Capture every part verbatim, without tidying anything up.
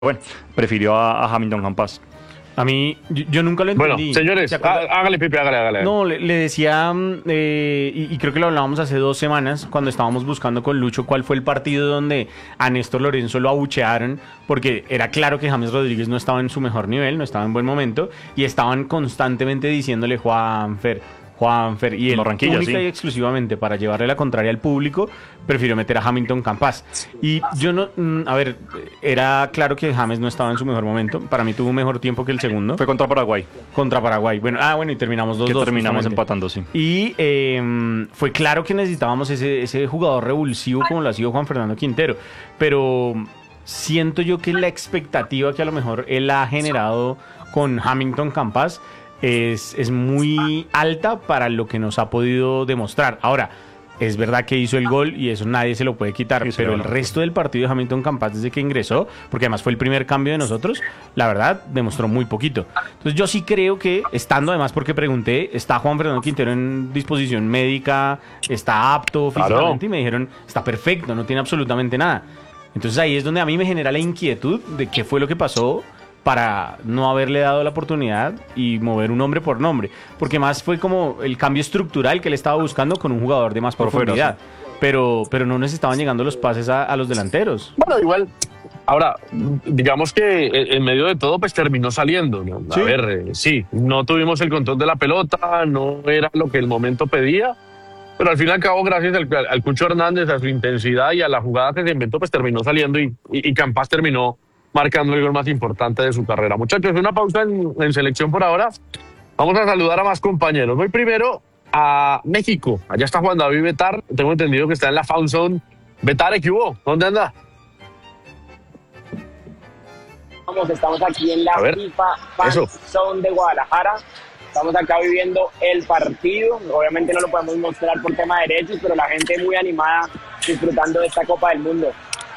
bueno, prefirió a, a Hamilton Campas. A mí, yo, yo nunca lo entendí. Bueno, señores, hágale, Pipe, hágale, hágale. No, le, le decía, eh, y, y creo que lo hablábamos hace dos semanas, cuando estábamos buscando con Lucho cuál fue el partido donde a Néstor Lorenzo lo abuchearon, porque era claro que James Rodríguez no estaba en su mejor nivel, no estaba en buen momento, y estaban constantemente diciéndole Juanfer, Juanfer, y él Barranquilla, única sí. y exclusivamente para llevarle la contraria al público, prefirió meter a Hamilton Campas. Y yo no, mm, a ver, era claro que James no estaba en su mejor momento, para mí tuvo un mejor tiempo que el segundo. Fue contra Paraguay, Contra Paraguay. Bueno, ah, bueno, y terminamos dos que dos. terminamos justamente. empatando, sí. Y eh, fue claro que necesitábamos ese, ese jugador revulsivo como lo ha sido Juan Fernando Quintero. Pero siento yo que la expectativa que a lo mejor él ha generado con Hamilton Campas es, es muy alta para lo que nos ha podido demostrar. Ahora, es verdad que hizo el gol y eso nadie se lo puede quitar, Sí, sí, pero el claro. resto del partido de Hamilton Campas desde que ingresó, porque además fue el primer cambio de nosotros, la verdad, demostró muy poquito. Entonces yo sí creo que, estando además, porque pregunté, ¿está Juan Fernando Quintero en disposición médica? ¿Está apto físicamente? Claro. Y me dijeron, está perfecto, no tiene absolutamente nada. Entonces ahí es donde a mí me genera la inquietud de qué fue lo que pasó para no haberle dado la oportunidad y mover un hombre por nombre, porque más fue como el cambio estructural que él estaba buscando con un jugador de más Por fuera, profundidad, pero, pero no nos estaban llegando los pases a, a los delanteros. Bueno, igual, ahora, digamos que en en medio de todo, pues terminó saliendo, ¿no? A Sí. ver, eh, sí, no tuvimos el control de la pelota, no era lo que el momento pedía, pero al fin y al cabo, gracias al, al Cucho Hernández, a su intensidad y a la jugada que se inventó, pues terminó saliendo y, y, y Campas terminó marcando el gol más importante de su carrera. Muchachos, una pausa en, en selección por ahora. Vamos a saludar a más compañeros. Voy primero a México. Allá está Juan David Betar. Tengo entendido que está en la Fan Zone. Betar, ¿qué hubo? ¿Dónde anda? Vamos, estamos aquí en la A ver, FIFA Fan eso. Zone de Guadalajara. Estamos acá viviendo el partido. Obviamente no lo podemos mostrar por tema de derechos, pero la gente muy animada disfrutando de esta Copa del Mundo.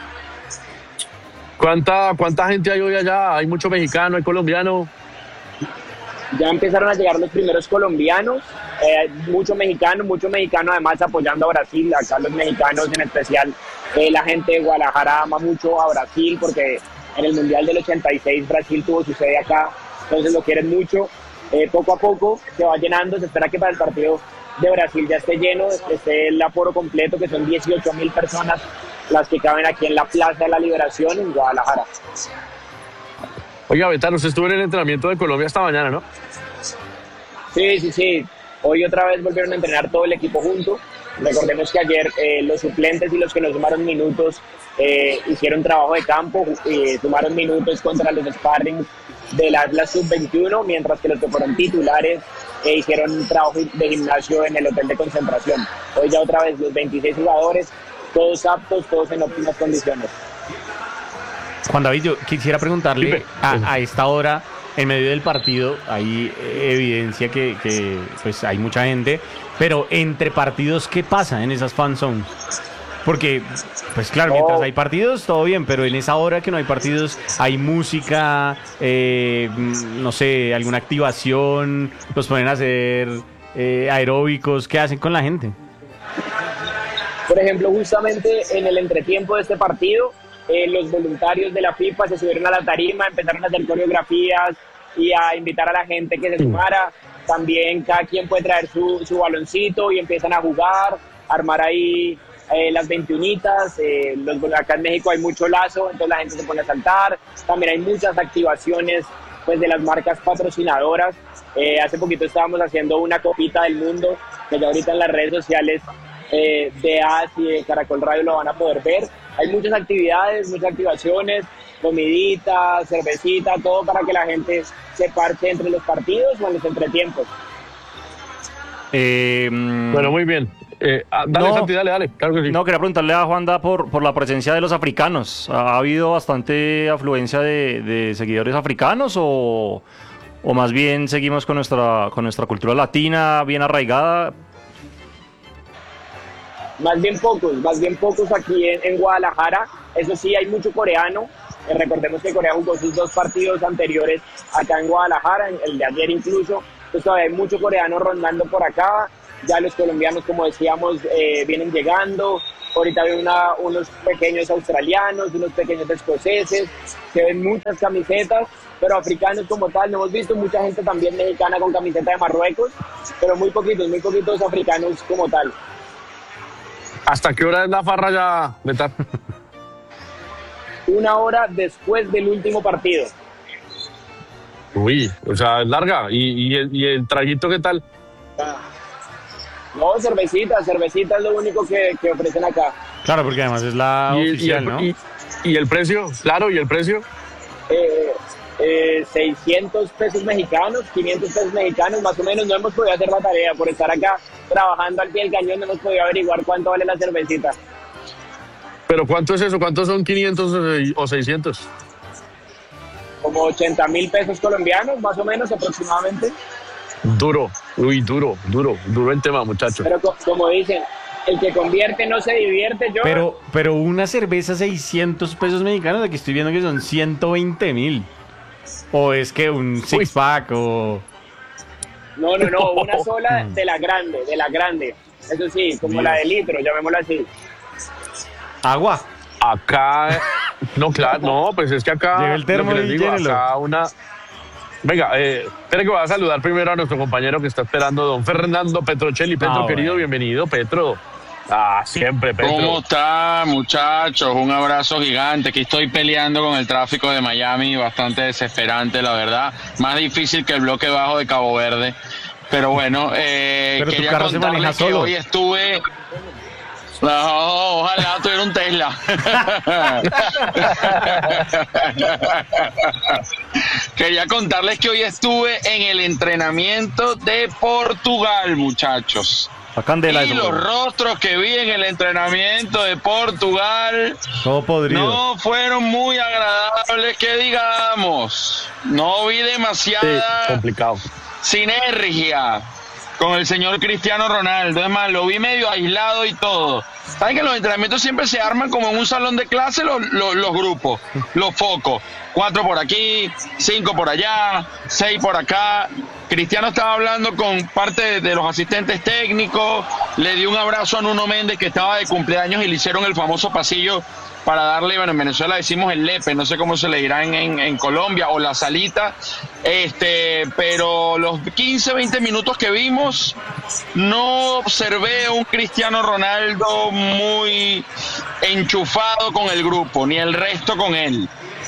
¿Cuánta, ¿Cuánta gente hay hoy allá? ¿Hay mucho mexicano, hay colombiano? Ya empezaron a llegar los primeros colombianos, eh, mucho mexicano, mucho mexicano además apoyando a Brasil. Acá los mexicanos en especial, eh, la gente de Guadalajara ama mucho a Brasil porque en el Mundial del ochenta y seis Brasil tuvo su sede acá, entonces lo quieren mucho. Eh, poco a poco se va llenando, se espera que para el partido de Brasil ya esté lleno, esté el aforo completo, que son dieciocho mil personas las que caben aquí en la Plaza de la Liberación en Guadalajara. Oiga, Betar, usted estuvo en el entrenamiento de Colombia esta mañana, ¿no? Sí, sí, sí. Hoy otra vez volvieron a entrenar todo el equipo junto. Recordemos que ayer eh, los suplentes y los que nos sumaron minutos eh, hicieron trabajo de campo, eh, sumaron minutos contra los sparrings del Atlas sub veintiuno, mientras que los que fueron titulares eh, hicieron un trabajo de gimnasio en el hotel de concentración. Hoy ya otra vez los veintiséis jugadores, todos aptos, todos en óptimas condiciones. Juan David, yo quisiera preguntarle Pipe. a, a esta hora, en medio del partido, hay eh, evidencia que, que pues hay mucha gente, pero entre partidos, ¿qué pasa en esas fan zones? Porque, pues claro, No. mientras hay partidos, todo bien, pero en esa hora que no hay partidos, hay música, eh, mm, no sé, alguna activación, los ponen a hacer eh, aeróbicos, ¿qué hacen con la gente? Por ejemplo, justamente en el entretiempo de este partido, eh, los voluntarios de la FIFA se subieron a la tarima, empezaron a hacer coreografías y a invitar a la gente que se sumara. También cada quien puede traer su, su baloncito y empiezan a jugar, armar ahí eh, las veintiunitas. Eh, los, acá en México hay mucho lazo, entonces la gente se pone a saltar. También hay muchas activaciones pues, de las marcas patrocinadoras. Eh, hace poquito estábamos haciendo una copita del mundo, que ya ahorita en las redes sociales eh, de A S y de Caracol Radio lo van a poder ver. Hay muchas actividades, muchas activaciones, comidita, cervecita, todo para que la gente se parche entre los partidos o en los entretiempos. Eh, mm, Bueno, muy bien. Eh, ah, dale, No. Santi, dale, dale. Claro que sí. No, quería preguntarle a Juanda por, por la presencia de los africanos. ¿Ha habido bastante afluencia de, de seguidores africanos o, o más bien seguimos con nuestra, con nuestra cultura latina bien arraigada? Más bien pocos, más bien pocos aquí en, en Guadalajara. Eso sí, hay mucho coreano. Eh, recordemos que Corea jugó sus dos partidos anteriores acá en Guadalajara, el de ayer incluso. Entonces todavía hay mucho coreano rondando por acá. ya los colombianos, como decíamos, eh, vienen llegando. Ahorita veo una, unos pequeños australianos, unos pequeños escoceses, se ven muchas camisetas, pero africanos como tal, no hemos visto mucha gente también mexicana con camiseta de Marruecos, pero muy poquitos, muy poquitos africanos como tal. ¿Hasta qué hora es la farra ya, Betar? Una hora después del último partido. Uy, o sea, es larga. ¿Y, y, el, y el traguito qué tal? No, cervecita, cervecita es lo único que, que ofrecen acá. Claro, porque además es la ¿Y, oficial, y el, ¿no? y, y el precio? Claro, ¿y el precio? Eh, eh, seiscientos pesos mexicanos, quinientos pesos mexicanos, más o menos. No hemos podido hacer la tarea por estar acá trabajando al pie del cañón, no hemos podido averiguar cuánto vale la cervecita. ¿Pero cuánto es eso? ¿Cuántos son quinientos o seiscientos? Como ochenta mil pesos colombianos, más o menos aproximadamente. Duro, uy, duro, duro, duro el tema, muchachos. Pero co como dicen, el que convierte no se divierte. Yo Pero, pero una cerveza seiscientos pesos mexicanos, aquí estoy viendo que son ciento veinte mil. O es que un six pack o... No, no, no, una sola de la grande, de la grande. Eso sí, como Dios. la de litro, llamémosla así. Agua. Acá, no, claro, no, pues es que acá, Llega el termo lo que les y digo, llénelo. acá una... Venga, eh, espere que voy a saludar primero a nuestro compañero que está esperando, don Fernando Petrocelli. Petro, Ah, querido, bueno. bienvenido, Petro. Ah, siempre, Petro. ¿Cómo están, muchachos? Un abrazo gigante. Aquí estoy peleando con el tráfico de Miami, bastante desesperante, la verdad. Más difícil que el bloque bajo de Cabo Verde. Pero bueno, eh, Pero tu quería carro se maneja contarles que solo. hoy estuve... No, ojalá tuviera un Tesla. Quería contarles que hoy estuve en el entrenamiento de Portugal, muchachos. La candela Y eso, los bro. rostros que vi en el entrenamiento de Portugal Todo podrido. no fueron muy agradables, que digamos. No vi Sí, demasiada complicado. sinergia con el señor Cristiano Ronaldo. Es más, lo vi medio aislado y todo. Saben que los entrenamientos siempre se arman como en un salón de clase los, los, los grupos, los focos. Cuatro por aquí, cinco por allá, seis por acá. Cristiano estaba hablando con parte de, de los asistentes técnicos, le dio un abrazo a Nuno Méndez que estaba de cumpleaños y le hicieron el famoso pasillo para darle, bueno, en Venezuela decimos el lepe, no sé cómo se le dirá en, en, en Colombia, o la salita, este, pero los quince, veinte minutos que vimos, no observé un Cristiano Ronaldo muy enchufado con el grupo, ni el resto con él.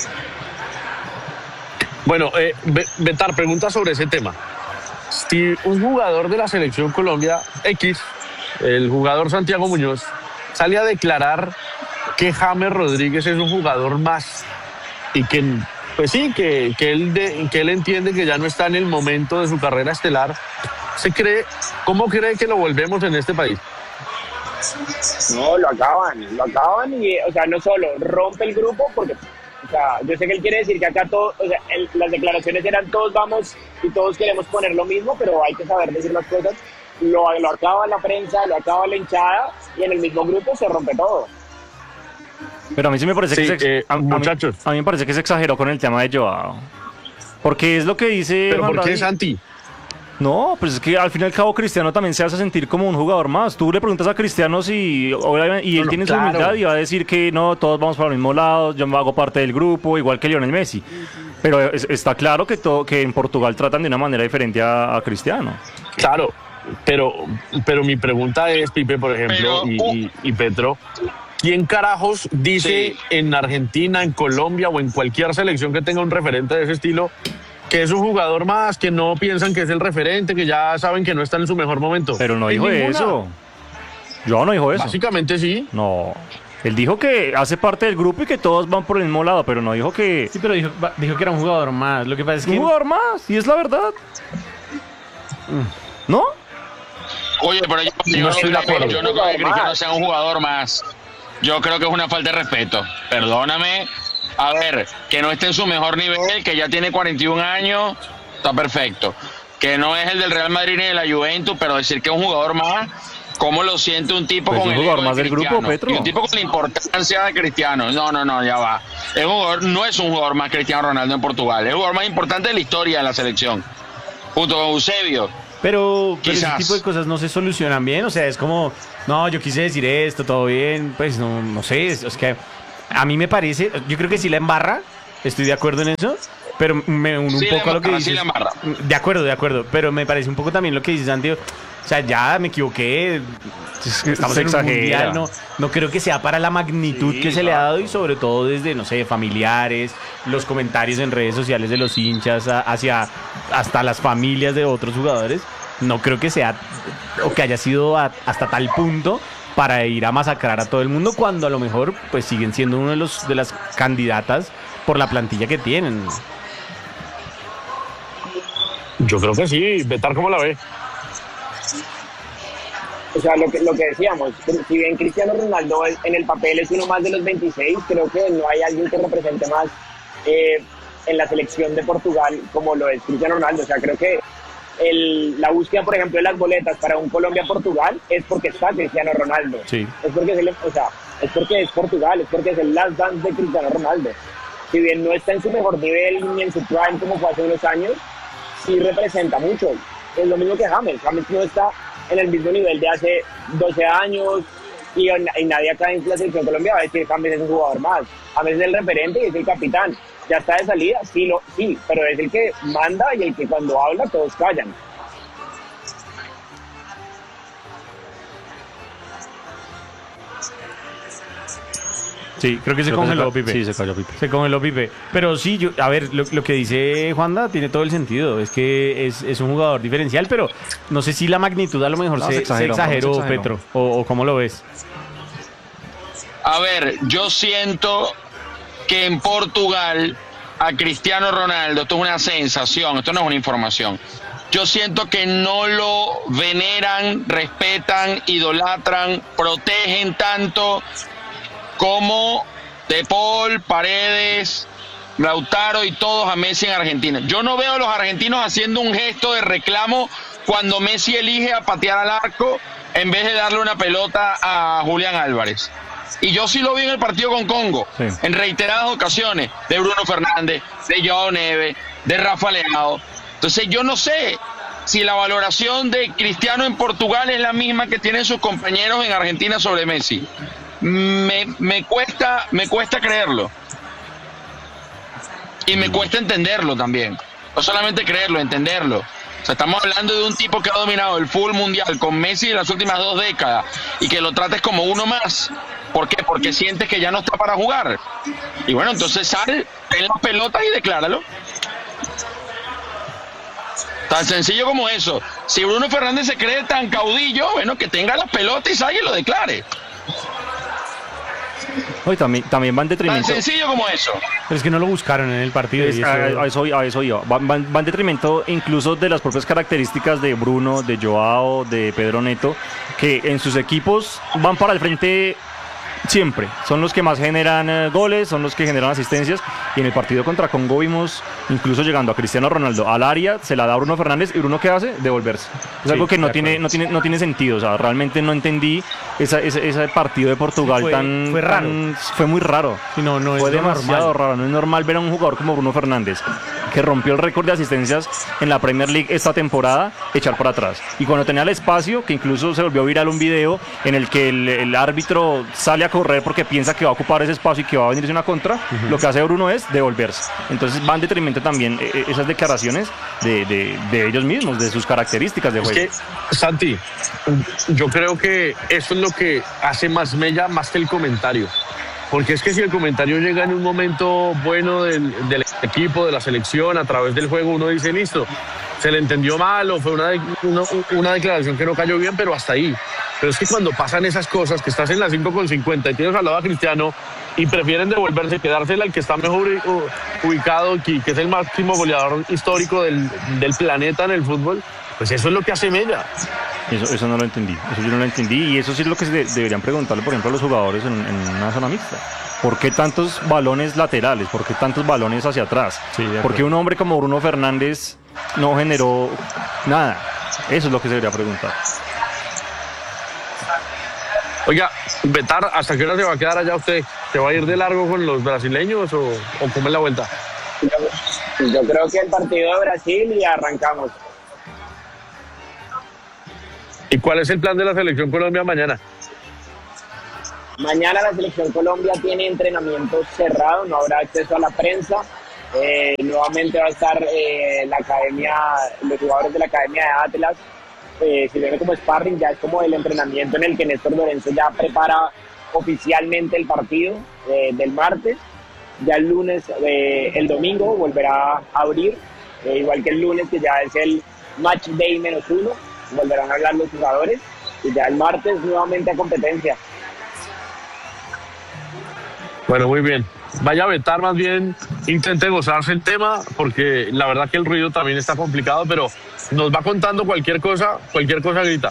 Bueno, eh, Be- Betar, pregunta sobre ese tema. Si un jugador de la selección Colombia X, el jugador Santiago Muñoz, sale a declarar que James Rodríguez es un jugador más y que, pues sí, que, que, él de, que él entiende que ya no está en el momento de su carrera estelar, ¿se cree, ¿cómo cree que lo volvemos en este país? No, lo acaban, lo acaban y, o sea, no solo rompe el grupo porque, o sea, yo sé que él quiere decir que acá todos, o sea, el, las declaraciones eran todos vamos y todos queremos poner lo mismo, pero hay que saber decir las cosas. Lo, lo acaba la prensa, lo acaba la hinchada y en el mismo grupo se rompe todo. Pero a mí sí me parece Sí, que se, ex- eh, a, a mí, muchachos. a mí me parece que se exageró con el tema de Joao. Porque es lo que dice ¿Pero Juan por qué David. Santi? No, pues es que al fin y al cabo Cristiano también se hace sentir como un jugador más. Tú le preguntas a Cristiano si obviamente, y él No, no, tiene claro. su humildad y va a decir que no, todos vamos para el mismo lado, yo hago parte del grupo, igual que Lionel Messi. Pero es- está claro que todo, que en Portugal tratan de una manera diferente a, a Cristiano. Claro, pero, pero mi pregunta es, Pipe, por ejemplo, Pero, y, uh. y- y Petro, ¿quién carajos dice Sí. en Argentina, en Colombia o en cualquier selección que tenga un referente de ese estilo que es un jugador más, que no piensan que es el referente, que ya saben que no está en su mejor momento? Pero no En dijo ninguna. eso. Joao no dijo eso. Básicamente sí. No. Él dijo que hace parte del grupo y que todos van por el mismo lado, pero no dijo que Sí, pero dijo, dijo que era un jugador más. Lo que pasa es un que... jugador más, y es la verdad. ¿No? Oye, pero yo, yo No estoy de creo que- acuerdo. yo no creo que Cristiano sea un jugador más. Yo creo que es una falta de respeto. Perdóname. A ver, que no esté en su mejor nivel, que ya tiene cuarenta y un años, está perfecto. Que no es el del Real Madrid ni de la Juventus, pero decir que es un jugador más, ¿cómo lo siente un tipo Pues con un el jugador ego de más del grupo, Cristiano? Petro. Y un tipo con la importancia de Cristiano. No, no, no, ya va. Es un jugador, no es un jugador más Cristiano Ronaldo en Portugal. Es el jugador más importante de la historia de la selección. Junto con Eusebio. Pero, pero ese Quizás. tipo de cosas no se solucionan bien, o sea, es como, no, yo quise decir esto, todo bien, pues no, no sé, es, es que a mí me parece, yo creo que sí la embarra, estoy de acuerdo en eso, pero me uno un Sí la poco a lo que embarra, sí dices. la embarra. De acuerdo, de acuerdo, pero me parece un poco también lo que dices, Santiago. O sea, ya me equivoqué, estamos Se en un exagera. mundial, no, no creo que sea para la magnitud Sí, que se le ha exacto. dado y sobre todo desde, no sé, familiares, los comentarios en redes sociales de los hinchas a- hacia hasta las familias de otros jugadores. No creo que sea o que haya sido a- hasta tal punto para ir a masacrar a todo el mundo cuando a lo mejor pues siguen siendo uno de los de las candidatas por la plantilla que tienen. Yo creo que sí. Betar, ¿cómo la ve? O sea, lo que, lo que decíamos, si bien Cristiano Ronaldo en el papel es uno más de los veintiséis, creo que no hay alguien que represente más eh, en la selección de Portugal como lo es Cristiano Ronaldo. O sea, creo que el, la búsqueda, por ejemplo, de las boletas para un Colombia-Portugal es porque está Cristiano Ronaldo. Sí. Es porque es, el, o sea, es porque es Portugal, es porque es el last dance de Cristiano Ronaldo. Si bien no está en su mejor nivel ni en su prime como fue hace unos años, sí representa mucho. Es lo mismo que James. James no está en el mismo nivel de hace doce años y, y nadie acá en la selección Colombia va a decir que James es un jugador más. James es el referente y es el capitán. Ya está de salida, sí, lo, sí, pero es el que manda y el que cuando habla todos callan. Sí, creo que se Creo que congeló se ca- Pipe. Sí, se cayó Pipe. Se congeló Pipe. Pero sí, yo, a ver, lo, lo que dice Juanda tiene todo el sentido. Es que es, es un jugador diferencial, pero no sé si la magnitud a lo mejor No, se, se se exageró, exageró, se exageró. Petro. O, o cómo lo ves. A ver, yo siento que en Portugal a Cristiano Ronaldo, esto es una sensación, esto no es una información. Yo siento que no lo veneran, respetan, idolatran, protegen tanto como De Paul, Paredes, Lautaro y todos a Messi en Argentina. Yo no veo a los argentinos haciendo un gesto de reclamo cuando Messi elige a patear al arco en vez de darle una pelota a Julián Álvarez. Y yo sí lo vi en el partido con Congo, Sí. en reiteradas ocasiones, de Bruno Fernández, de Joao Neves, de Rafa Leao. Entonces yo no sé si la valoración de Cristiano en Portugal es la misma que tienen sus compañeros en Argentina sobre Messi. Me, me cuesta, me cuesta creerlo. Y me cuesta entenderlo también. No solamente creerlo, entenderlo. O sea, estamos hablando de un tipo que ha dominado el fútbol mundial con Messi en las últimas dos décadas y que lo trates como uno más. ¿Por qué? Porque sientes que ya no está para jugar. Y bueno, entonces sal, ten las pelotas y decláralo. Tan sencillo como eso. Si Bruno Fernández se cree tan caudillo, bueno, que tenga las pelotas y salga y lo declare. Hoy también, también va en Tan detrimento. sencillo como eso. Pero es que no lo buscaron en el partido. Es- y a, eso- a eso, a eso iba. Va, va- va en detrimento incluso de las propias características de Bruno, de Joao, de Pedro Neto, que en sus equipos van para el frente siempre. Son los que más generan eh, goles, son los que generan asistencias. Y en el partido contra Congo vimos incluso llegando a Cristiano Ronaldo al área, se la da a Bruno Fernández y Bruno ¿qué hace? Devolverse. Es Sí, algo que no de tiene, acuerdo. no, tiene, no tiene sentido. O sea, realmente no entendí esa- ese, ese partido de Portugal Sí, fue- tan, fue raro. tan- Fue muy raro. Sí, no, no es Fue lo demasiado normal. raro. No es normal ver a un jugador como Bruno Fernández, que rompió el récord de asistencias en la Premier League esta temporada, echar para atrás. Y cuando tenía el espacio, que incluso se volvió viral un video en el que el, el árbitro sale a correr porque piensa que va a ocupar ese espacio y que va a venirse una contra, lo que hace Bruno es devolverse. Entonces van en detrimento también eh, esas declaraciones de, de- de ellos mismos, de sus características de Es juego. que, Santi, yo creo que eso es lo que hace más mella más que el comentario. Porque es que si el comentario llega en un momento bueno del, del equipo, de la selección, a través del juego, uno dice, listo, se le entendió mal o fue una, de- una, una declaración que no cayó bien, pero hasta ahí. Pero es que cuando pasan esas cosas, que estás en la cinco con cincuenta y tienes al lado a Cristiano y prefieren devolverse, quedársela al que está mejor u- ubicado, que, que es el máximo goleador histórico del, del planeta en el fútbol, pues eso es lo que hace mella. Eso, eso no lo entendí, eso yo no lo entendí y eso sí es lo que se de- deberían preguntarle, por ejemplo, a los jugadores en, en una zona mixta. ¿Por qué tantos balones laterales? ¿Por qué tantos balones hacia atrás? Sí, de ¿Por qué acuerdo. un hombre como Bruno Fernández no generó nada? Eso es lo que se debería preguntar. Oiga, Betar, ¿hasta qué hora se va a quedar allá usted? ¿Se va a ir de largo con los brasileños o, o cómo es la vuelta? Yo, yo creo que el partido de Brasil y arrancamos. ¿Y cuál es el plan de la Selección Colombia mañana? Mañana la Selección Colombia tiene entrenamiento cerrado, no habrá acceso a la prensa. Eh, nuevamente va a estar eh, la academia, los jugadores de la Academia de Atlas, eh, sirviendo como sparring, ya es como el entrenamiento en el que Néstor Lorenzo ya prepara oficialmente el partido eh, del martes. Ya el lunes, eh, el domingo volverá a abrir, eh, igual que el lunes, que ya es el match day menos uno, volverán a hablar los jugadores, y ya el martes nuevamente a competencia. Bueno, muy bien. Vaya a vetar, más bien intente gozarse el tema, porque la verdad que el ruido también está complicado, pero nos va contando cualquier cosa, cualquier cosa grita.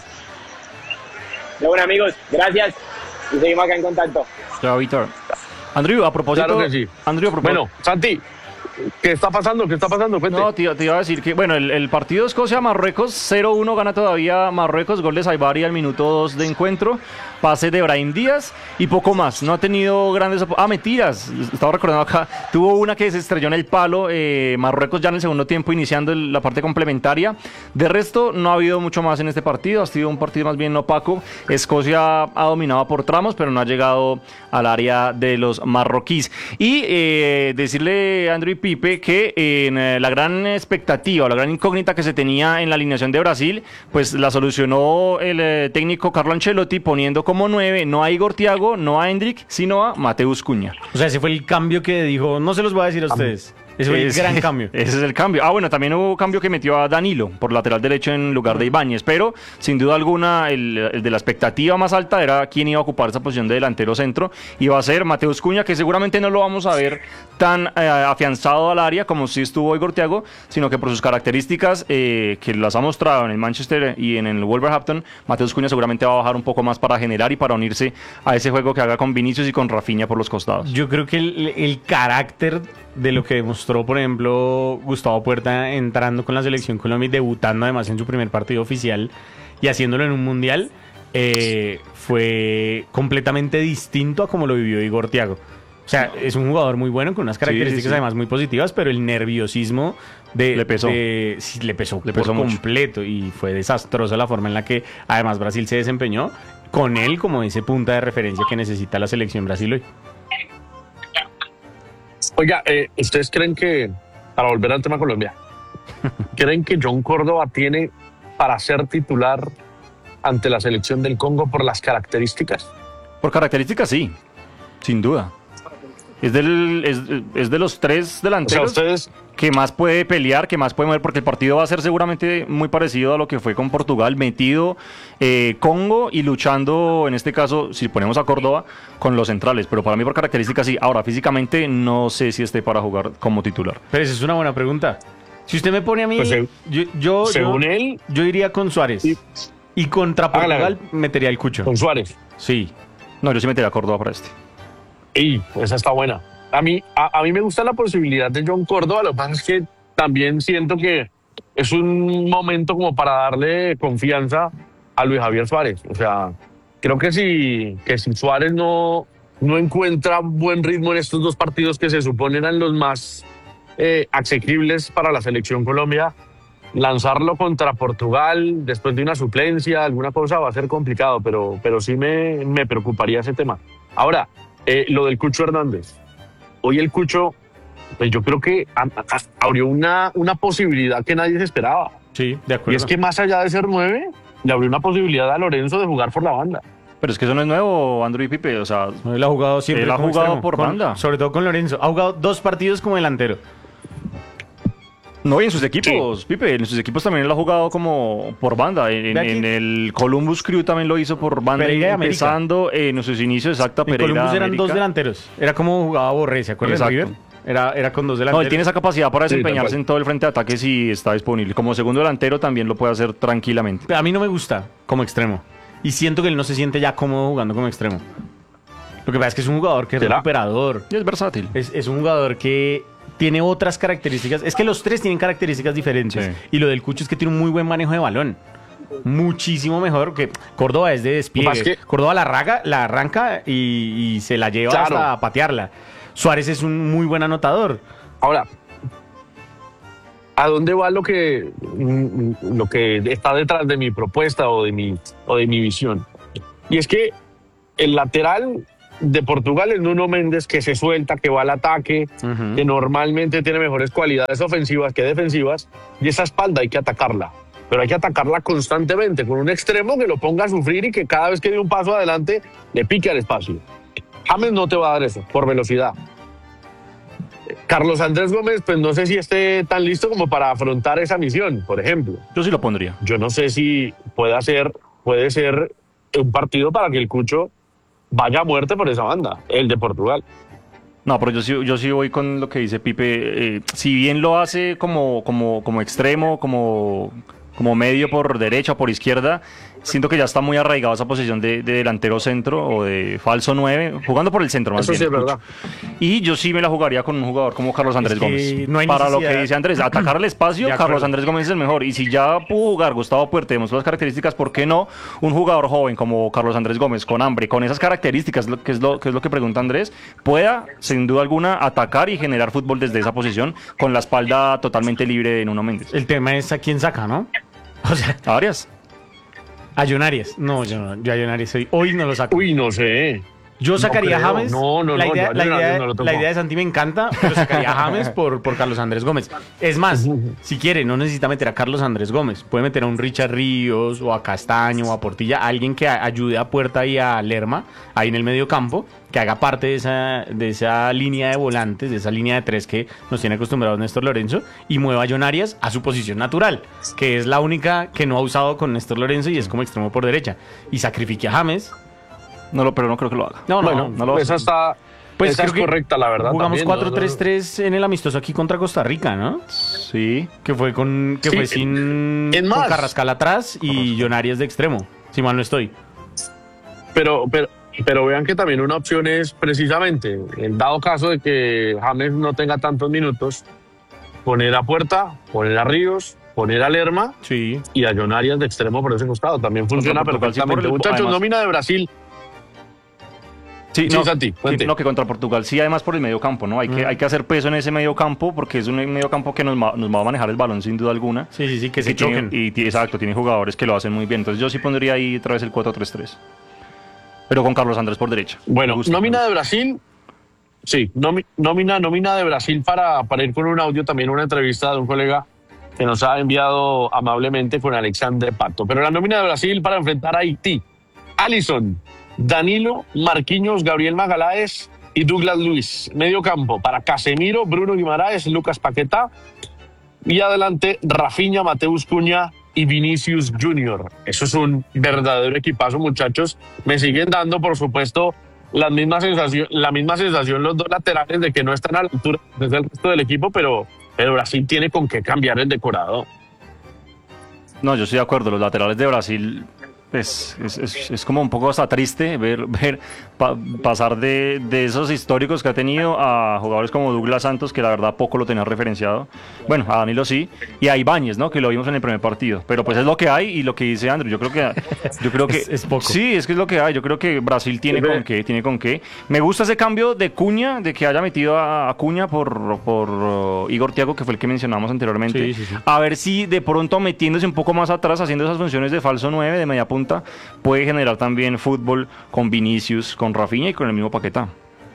De bueno, amigos, gracias y seguimos acá en contacto. Chao, Víctor. Andrew, a propósito. Claro que sí. Andrew, a propósito. Bueno, Santi, ¿qué está pasando? ¿Qué está pasando? Cuente. No, te, te iba a decir que, bueno, el, el partido de Escocia-Marruecos, cero uno gana todavía Marruecos, gol de Saibari al minuto dos de encuentro, pase de Brahim Díaz y poco más. No ha tenido grandes... Ah, mentiras, estaba recordando acá, tuvo una que se estrelló en el palo, eh, Marruecos ya en el segundo tiempo iniciando el, la parte complementaria. De resto, no ha habido mucho más en este partido, ha sido un partido más bien opaco. Escocia ha dominado por tramos, pero no ha llegado al área de los marroquíes. Y eh, decirle a Andrew y Pipe que eh, en eh, la gran expectativa, la gran incógnita que se tenía en la alineación de Brasil, pues la solucionó el eh, técnico Carlo Ancelotti poniendo como nueve no a Igor Thiago, no a Hendrick, sino a Mateus Cunha. O sea, ese fue el cambio que dijo, no se los voy a decir a ustedes. Ese fue el Ese- gran cambio. Ese es el cambio. Ah, bueno, también hubo cambio que metió a Danilo por lateral derecho en lugar de Ibáñez, pero sin duda alguna el, el de la expectativa más alta era quién iba a ocupar esa posición de delantero centro. Iba a ser Mateus Cunha, que seguramente no lo vamos a ver tan eh, afianzado al área como si estuvo Igor Thiago, sino que por sus características eh, que las ha mostrado en el Manchester y en el Wolverhampton, Mateus Cunha seguramente va a bajar un poco más para generar y para unirse a ese juego que haga con Vinicius y con Rafinha por los costados. Yo creo que el, el carácter de lo que demostró, por ejemplo, Gustavo Puerta entrando con la Selección Colombia y debutando además en su primer partido oficial y haciéndolo en un mundial, eh, fue completamente distinto a como lo vivió Igor Thiago. O sea, es un jugador muy bueno con unas características sí, sí. además muy positivas, pero el nerviosismo de, Le pesó. de- sí, le pesó, Le por pesó mucho. completo y fue desastrosa la forma en la que además Brasil se desempeñó con él como ese punta de referencia que necesita la selección Brasil hoy. Oiga, eh, ¿ustedes creen que, para volver al tema Colombia, creen que John Córdoba tiene para ser titular ante la selección del Congo por las características? Por características, sí, sin duda. Es, del, es, es de los tres O sea, delanteros ustedes, que más puede pelear, que más puede mover, porque el partido va a ser seguramente muy parecido a lo que fue con Portugal, metido eh, Congo y luchando, en este caso, si ponemos a Córdoba, con los centrales. Pero para mí por características sí. Ahora, físicamente no sé si esté para jugar como titular. Pero esa es una buena pregunta. Si usted me pone a mí, Pues, se- yo, yo, según yo, él, yo iría con Suárez. Sí. Y contra Hágale, Portugal metería el Cucho. con Suárez. Sí. No, yo sí metería a Córdoba para este. Y esa está buena. A mí, a, a mí me gusta la posibilidad de John Córdoba, lo que pasa es que también siento que es un momento como para darle confianza a Luis Javier Suárez. O sea, creo que si, que si Suárez no, no encuentra buen ritmo en estos dos partidos que se suponen eran los más eh, asequibles para la selección Colombia, lanzarlo contra Portugal después de una suplencia, alguna cosa va a ser complicado, pero, pero sí me, me preocuparía ese tema. Ahora, eh, lo del Cucho Hernández. Hoy el Cucho, pues yo creo que a- a- abrió una, una posibilidad que nadie se esperaba. Sí, de Y acuerdo. es que más allá de ser nueve, le abrió una posibilidad a Lorenzo de jugar por la banda. Pero es que eso no es nuevo, Andrew y Pipe. O sea, Él ha jugado siempre Él ha como jugado extremo, por con- banda. Sobre todo con Lorenzo. Ha jugado dos partidos como delantero. no, y en sus equipos, Pipe, en sus equipos también él ha jugado como por banda. En, Ve aquí. en el Columbus Crew también lo hizo por banda, Pereira de América. empezando en sus inicios, exacta, En Pereira Columbus de eran América. dos delanteros. Era como jugaba Borré, ¿se acuerdan de Exacto. River? Era, era con dos No, delanteros. él tiene esa capacidad para Sí, desempeñarse tal cual. en todo el frente de ataque si está disponible. Como segundo delantero también lo puede hacer tranquilamente. A mí no me gusta como extremo. Y siento que él no se siente ya cómodo jugando como extremo. Lo que pasa es que es un jugador que es ¿Será? recuperador. Y es versátil. Es, es un jugador que tiene otras características. Es que los tres tienen características diferentes. Sí. Y lo del Cucho es que tiene un muy buen manejo de balón. Muchísimo mejor que Córdoba es de despliegue. Más que- Córdoba la, raga, la arranca y, y se la lleva Claro. hasta patearla. Suárez es un muy buen anotador. Ahora, ¿A dónde va lo que, lo que está detrás de mi propuesta o de mi, o de mi visión? Y es que el lateral de Portugal es Nuno Méndez, que se suelta, que va al ataque, uh-huh. que normalmente tiene mejores cualidades ofensivas que defensivas, y esa espalda hay que atacarla. Pero hay que atacarla constantemente, con un extremo que lo ponga a sufrir y que cada vez que dé un paso adelante le pique al espacio. James no te va a dar eso, por velocidad. Carlos Andrés Gómez, pues no sé si esté tan listo como para afrontar esa misión, por ejemplo. Yo sí lo pondría. Yo no sé si puede ser, puede ser un partido para que el Cucho vaya a muerte por esa banda, el de Portugal. No, pero yo sí, yo sí voy con lo que dice Pipe. Eh, si bien lo hace como, como, como extremo, como, como medio por derecha o por izquierda, siento que ya está muy arraigado esa posición de, de delantero centro o de falso nueve, jugando por el centro más Eso bien. Sí es verdad. Y yo sí me la jugaría con un jugador como Carlos Andrés es que Gómez. No hay Para necesidad. lo que dice Andrés, atacar el espacio, Carlos Andrés Gómez es el mejor. Y si ya pudo jugar Gustavo Puerta, demostró las características, ¿por qué no un jugador joven como Carlos Andrés Gómez, con hambre, con esas características, que es lo que, es lo que pregunta Andrés, pueda, sin duda alguna, atacar y generar fútbol desde esa posición con la espalda totalmente libre de Nuno Méndez? El tema es a quién saca, ¿no? O sea, ¿A Arias? A John Arias. No, yo, no, yo a John Arias hoy, hoy no lo saco. Uy, no sé. Yo sacaría no a James. No, no, la no. Idea, yo, la, yo, idea, no la idea de Santi me encanta, pero sacaría a James por, por Carlos Andrés Gómez. Es más, si quiere, no necesita meter a Carlos Andrés Gómez. Puede meter a un Richard Ríos o a Castaño o a Portilla, alguien que ayude a Puerta y a Lerma ahí en el medio campo, que haga parte de esa, de esa línea de volantes, de esa línea de tres que nos tiene acostumbrados Néstor Lorenzo, y mueva a John Arias a su posición natural, que es la única que no ha usado con Néstor Lorenzo y es como extremo por derecha. Y sacrifique a James. No, lo, pero no creo que lo haga. No, no, bueno, no lo esa está, pues esa es correcta, la verdad. Jugamos también, cuatro tres ¿no? tres en el amistoso aquí contra Costa Rica, ¿no? Sí. Que fue con que Sí, fue sin en con más. Carrascal atrás y John Arias de extremo, si mal no estoy. Pero, pero, pero vean que también una opción es precisamente, en dado caso de que James no tenga tantos minutos, poner a Puerta, poner a Ríos, poner a Lerma Sí. y a John Arias de extremo por ese costado. También funciona Portugal, sí, por perfectamente. el- Muchachos, además- nómina de Brasil. Sí, Sí, no, Santi, cuente. que, no, que contra Portugal sí, además por el medio campo, ¿no? Hay, que, Mm. hay que hacer peso en ese medio campo porque es un medio campo que nos, ma- nos va a manejar el balón sin duda alguna. Sí, sí, sí, que Y se tiene- choquen. Y, ti- exacto, tiene jugadores que lo hacen muy bien. Entonces yo sí pondría ahí otra vez el cuatro tres tres. Pero con Carlos Andrés por derecha. Me Bueno, gusta, me nómina gusta. de Brasil. Sí, nomi- nómina, nómina de Brasil para, para ir con un audio, también una entrevista de un colega que nos ha enviado amablemente con Alexandre Pato. Pero la nómina de Brasil para enfrentar a Haití. Alisson, Danilo, Marquinhos, Gabriel Magaláes y Douglas Luiz. Medio campo para Casemiro, Bruno Guimaraes, Lucas Paquetá. Y adelante Rafinha, Mateus Cunha y Vinicius Junior. Eso es un verdadero equipazo, muchachos. Me siguen dando, por supuesto, la misma sensación, la misma sensación los dos laterales de que no están a la altura desde el resto del equipo, pero, pero Brasil tiene con qué cambiar el decorado. No, yo estoy de acuerdo. Los laterales de Brasil pues, es, es, es como un poco hasta triste ver, ver pa, pasar de, de esos históricos que ha tenido a jugadores como Douglas Santos, que la verdad poco lo tenía referenciado. Bueno, a Danilo sí. Y a Ibáñez, ¿no? Que lo vimos en el primer partido. Pero pues es lo que hay y lo que dice Andrew. Yo creo que... Yo creo que Es- es poco. Sí, es que es lo que hay. Yo creo que Brasil tiene Ve- con qué, tiene con qué. Me gusta ese cambio de Cuña, de que haya metido a, a Cuña por, por uh, Igor Thiago, que fue el que mencionamos anteriormente. Sí, sí, sí. A ver si de pronto metiéndose un poco más atrás, haciendo esas funciones de falso nueve, de media punta, puede generar también fútbol con Vinicius, con Rafinha y con el mismo Paquetá.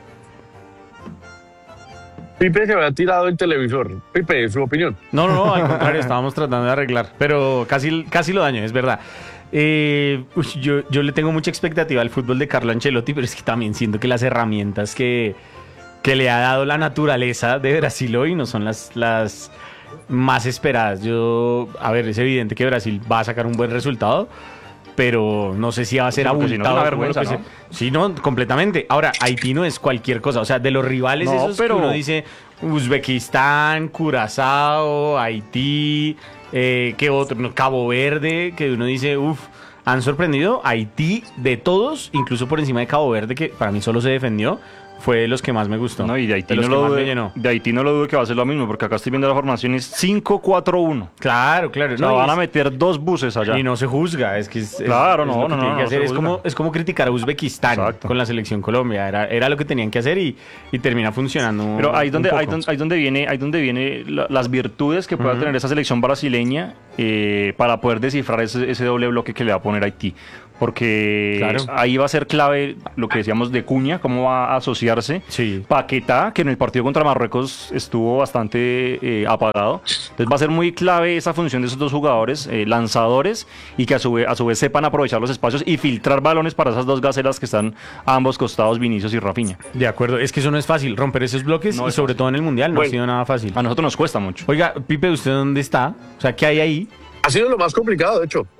Pipe se había tirado el televisor. Pipe, su opinión. No, no, no, al contrario, estábamos tratando de arreglar, pero casi, casi lo daño, es verdad. Eh, uy, yo, yo le tengo mucha expectativa al fútbol de Carlo Ancelotti, pero es que también siento que las herramientas que, que le ha dado la naturaleza de Brasil hoy no son las, las más esperadas. Yo, a ver, es evidente que Brasil va a sacar un buen resultado, pero no sé si va a ser Sí, porque si no es abultado. una como lo vergüenza, que ¿no? se- Sí, no, completamente. Ahora, Haití no es cualquier cosa. O sea, de los rivales No, esos pero- que uno dice Uzbekistán, Curazao, Haití, eh, ¿qué otro? No, Cabo Verde, que uno dice, uff, han sorprendido. Haití, de todos, incluso por encima de Cabo Verde, que para mí solo se defendió, fue de los que más me gustó. No, y de Haití, de los no que lo más dudo, me llenó. de Haití no lo dudo que va a ser lo mismo, porque acá estoy viendo la formación es cinco cuatro uno. Claro, claro. O sea, no, van y a es- meter dos buses allá. Y no se juzga, es que es, es- Claro, es no, lo que no, tienen no, que no hacer. se Es juzga. como, es como criticar a Uzbekistán Exacto. con la selección Colombia, era, era lo que tenían que hacer y, y termina funcionando. Pero ahí un donde, ahí poco. donde, ahí donde viene, ahí donde viene la- las virtudes que pueda tener esa selección brasileña eh, para poder descifrar ese, ese doble bloque que le va a poner Haití. Porque Claro. ahí va a ser clave lo que decíamos de Cuña, cómo va a asociarse. Sí. Paquetá, que en el partido contra Marruecos estuvo bastante eh, apagado. Entonces va a ser muy clave esa función de esos dos jugadores, eh, lanzadores, y que a su, vez, a su vez sepan aprovechar los espacios y filtrar balones para esas dos gacelas que están a ambos costados, Vinicius y Rafinha. De acuerdo, es que eso no es fácil, romper esos bloques No y es sobre todo en el Mundial no Bueno. ha sido nada fácil. A nosotros nos cuesta mucho. Oiga, Pipe, ¿usted dónde está? O sea, ¿qué hay ahí? Ha sido lo más complicado, de hecho.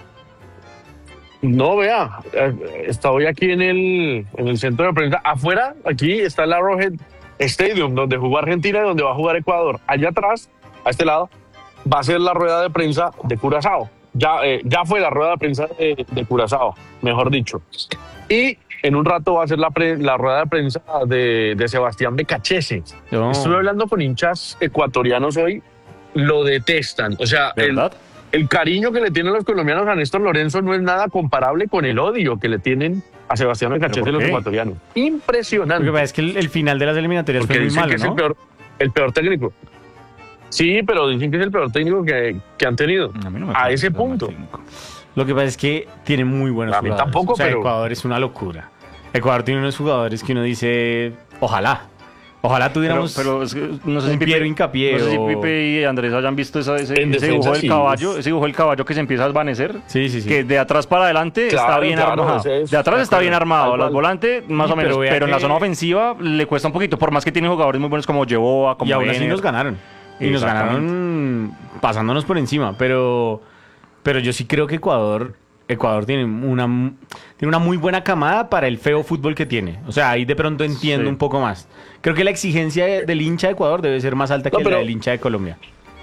No, vea, eh, estoy aquí en el, en el centro de prensa. Afuera, aquí está el Arrowhead Stadium, donde jugó Argentina y donde va a jugar Ecuador. Allá atrás, a este lado, va a ser la rueda de prensa de Curazao. Ya, eh, ya fue la rueda de prensa de, de Curazao, mejor dicho. Y en un rato va a ser la, pre- la rueda de prensa de, de Sebastián Becachese. No. Estuve hablando con hinchas ecuatorianos hoy, lo detestan. O sea, el, ¿Verdad? el cariño que le tienen los colombianos a Néstor Lorenzo no es nada comparable con el odio que le tienen a Sebastián Becachese por los qué? ecuatorianos. Lo Impresionante. que pasa es que el, el final de las eliminatorias Porque fue muy dicen malo, que es el ¿no? peor, el peor técnico. Sí, pero dicen que es el peor técnico que, que han tenido. A mí no me A parece ese tan mal punto. técnico. Lo que pasa es que tiene muy buenos A mí jugadores. tampoco, o sea, pero- Ecuador es una locura. Ecuador tiene unos jugadores que uno dice, ojalá. Ojalá Pero, tuviéramos pero es que no sé si un Pipe, Piero Hincapié no sé si o- Pipe y Andrés hayan visto esa- ese, En ese defensa, dibujo del sí. caballo, ese dibujo del caballo que se empieza a desvanecer. Sí, sí, sí. Que de atrás para adelante está Claro, bien claro, armado. ese es- De atrás de está bien acuerdo, armado. tal Las cual. volantes más Sí, o menos. pero Pero, vea en la que- zona ofensiva le cuesta un poquito. Por más que tiene jugadores muy buenos como Yeboa, como y aún así Ener. nos ganaron. Y nos Exactamente. ganaron pasándonos por encima. Pero, pero yo sí creo que Ecuador, Ecuador tiene una, tiene una muy buena camada para el feo fútbol que tiene. O sea, ahí de pronto entiendo Sí. un poco más. Creo que la exigencia de- del hincha de Ecuador debe ser más alta No, que pero- la del hincha de Colombia.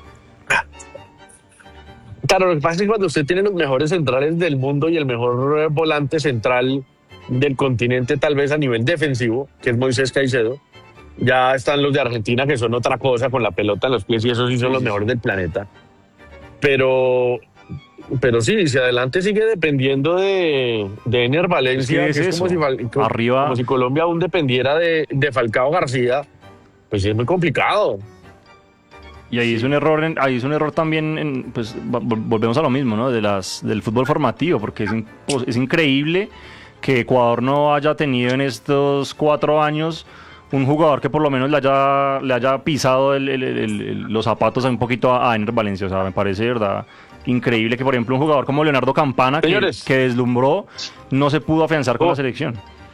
Claro, lo que pasa es que cuando usted tiene los mejores centrales del mundo y el mejor eh, volante central del continente, tal vez a nivel defensivo, que es Moisés Caicedo, ya están los de Argentina, que son otra cosa con la pelota en los pies, y esos sí son los mejores del planeta. Pero, pero sí, si adelante sigue dependiendo de, de Ener Valencia, Es que que es es, como, eso. si, Fal- co- Arriba- como si Colombia aún dependiera de, de Falcao García, pues sí es muy complicado. Y ahí es un error, en- ahí es un error también, en, pues va- vol- volvemos a lo mismo, ¿no? De las, del fútbol formativo, porque es, impos- es increíble que Ecuador no haya tenido en estos cuatro años un jugador que por lo menos le haya, le haya pisado el- el- el- el- los zapatos un poquito a, a Ener Valencia. O sea, me parece de verdad increíble que, por ejemplo, un jugador como Leonardo Campana, que, Señores. que deslumbró, no se pudo afianzar con Oh. la selección.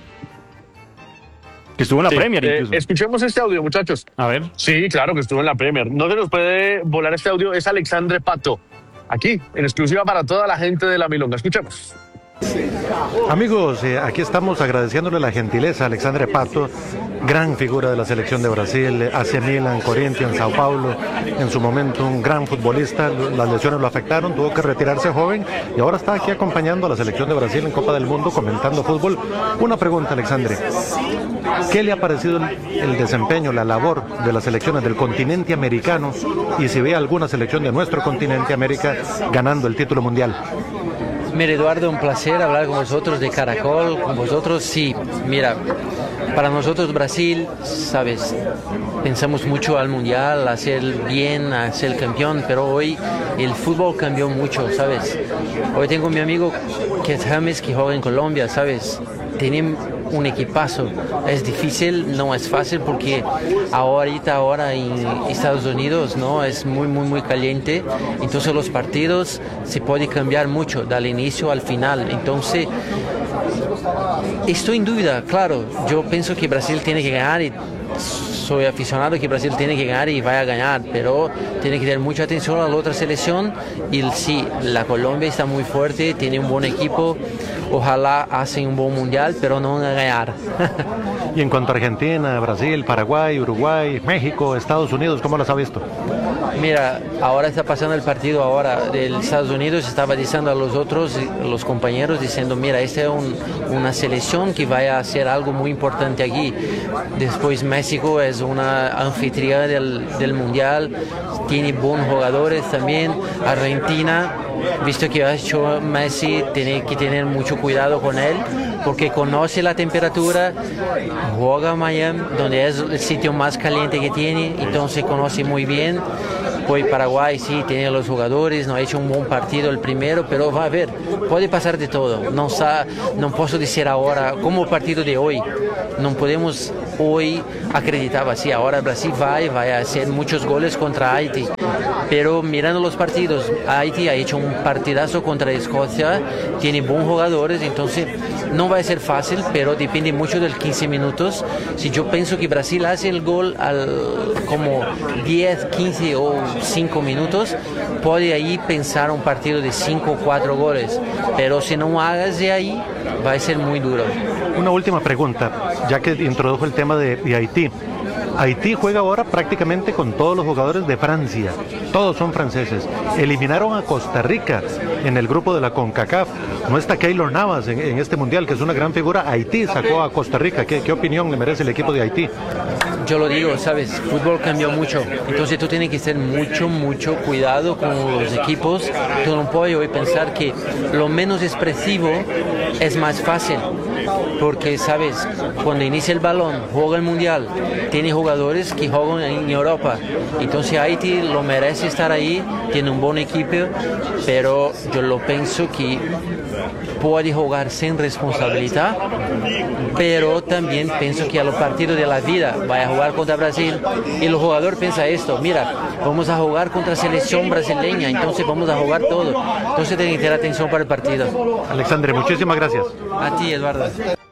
Que estuvo en la Sí, Premier eh, incluso. escuchemos este audio, muchachos. A ver. Sí, claro que estuvo en la Premier. No se nos puede volar este audio. Es Alexandre Pato. Aquí, en exclusiva para toda la gente de la Milonga. Escuchemos. Amigos, eh, aquí estamos agradeciéndole la gentileza a Alexandre Pato, gran figura de la selección de Brasil, A C Milan, Corinthians, Sao Paulo, en su momento un gran futbolista, las lesiones lo afectaron, tuvo que retirarse joven y ahora está aquí acompañando a la selección de Brasil en Copa del Mundo, comentando fútbol. Una pregunta, Alexandre, ¿qué le ha parecido el, el desempeño, la labor de las selecciones del continente americano y si ve alguna selección de nuestro continente América ganando el título mundial? Mira, Eduardo, un placer hablar con vosotros de Caracol, con vosotros. Sí, mira, para nosotros Brasil, sabes, pensamos mucho al Mundial, hacer bien, hacer el campeón, pero hoy el fútbol cambió mucho, ¿sabes? Hoy tengo mi amigo Ket James que juega en Colombia, ¿sabes? Tienen un equipazo. Es difícil, no es fácil porque ahorita, ahora en Estados Unidos, ¿no? Es muy, muy, muy caliente. Entonces los partidos se puede cambiar mucho, del inicio al final. Entonces, estoy en duda, claro. Yo pienso que Brasil tiene que ganar y soy aficionado que Brasil tiene que ganar y vaya a ganar, pero tiene que tener mucha atención a la otra selección. Y sí, la Colombia está muy fuerte, tiene un buen equipo. Ojalá hacen un buen mundial, pero no van a ganar. Y en cuanto a Argentina, Brasil, Paraguay, Uruguay, México, Estados Unidos, ¿cómo las ha visto? Mira, ahora está pasando el partido ahora del Estados Unidos, estaba diciendo a los otros, los compañeros, diciendo, mira, esta es un, una selección que va a hacer algo muy importante aquí. Después México es una anfitriona del, del Mundial, tiene buenos jugadores también. Argentina, visto que ha hecho Messi, tiene que tener mucho cuidado con él, porque conoce la temperatura, juega en Miami, donde es el sitio más caliente que tiene, entonces conoce muy bien. Pues Paraguay sí tiene los jugadores, no ha hecho un buen partido el primero, pero va a ver, puede pasar de todo. No, sa, no puedo decir ahora, como el partido de hoy, no podemos hoy acreditar así, ahora Brasil va y va a hacer muchos goles contra Haití. Pero mirando los partidos, Haití ha hecho un partidazo contra Escocia, tiene buenos jugadores, entonces no va a ser fácil, pero depende mucho del quince minutos. Si yo pienso que Brasil hace el gol al como diez, quince o cinco minutos, puede ahí pensar un partido de cinco o cuatro goles, pero si no hagas de ahí, va a ser muy duro. Una última pregunta, ya que introdujo el tema de, de Haití. Haití juega ahora prácticamente con todos los jugadores de Francia, todos son franceses. Eliminaron a Costa Rica en el grupo de la CONCACAF. No está Keylor Navas en, en este mundial, que es una gran figura. Haití sacó a Costa Rica. ¿Qué, qué opinión le merece el equipo de Haití? Yo lo digo, sabes, fútbol cambió mucho, entonces tú tienes que tener mucho, mucho cuidado con los equipos. Tú no puedes hoy pensar que lo menos expresivo es más fácil, porque sabes, cuando inicia el balón, juega el mundial, tiene jugadores que juegan en Europa, entonces Haití lo merece estar ahí, tiene un buen equipo, pero yo lo pienso que puede jugar sin responsabilidad, pero también pienso que a los partidos de la vida vaya a jugar contra Brasil y el jugador piensa esto, mira, vamos a jugar contra la selección brasileña, entonces vamos a jugar todo, entonces tienen que tener atención para el partido. Alexandre, muchísimas gracias. A ti, Eduardo.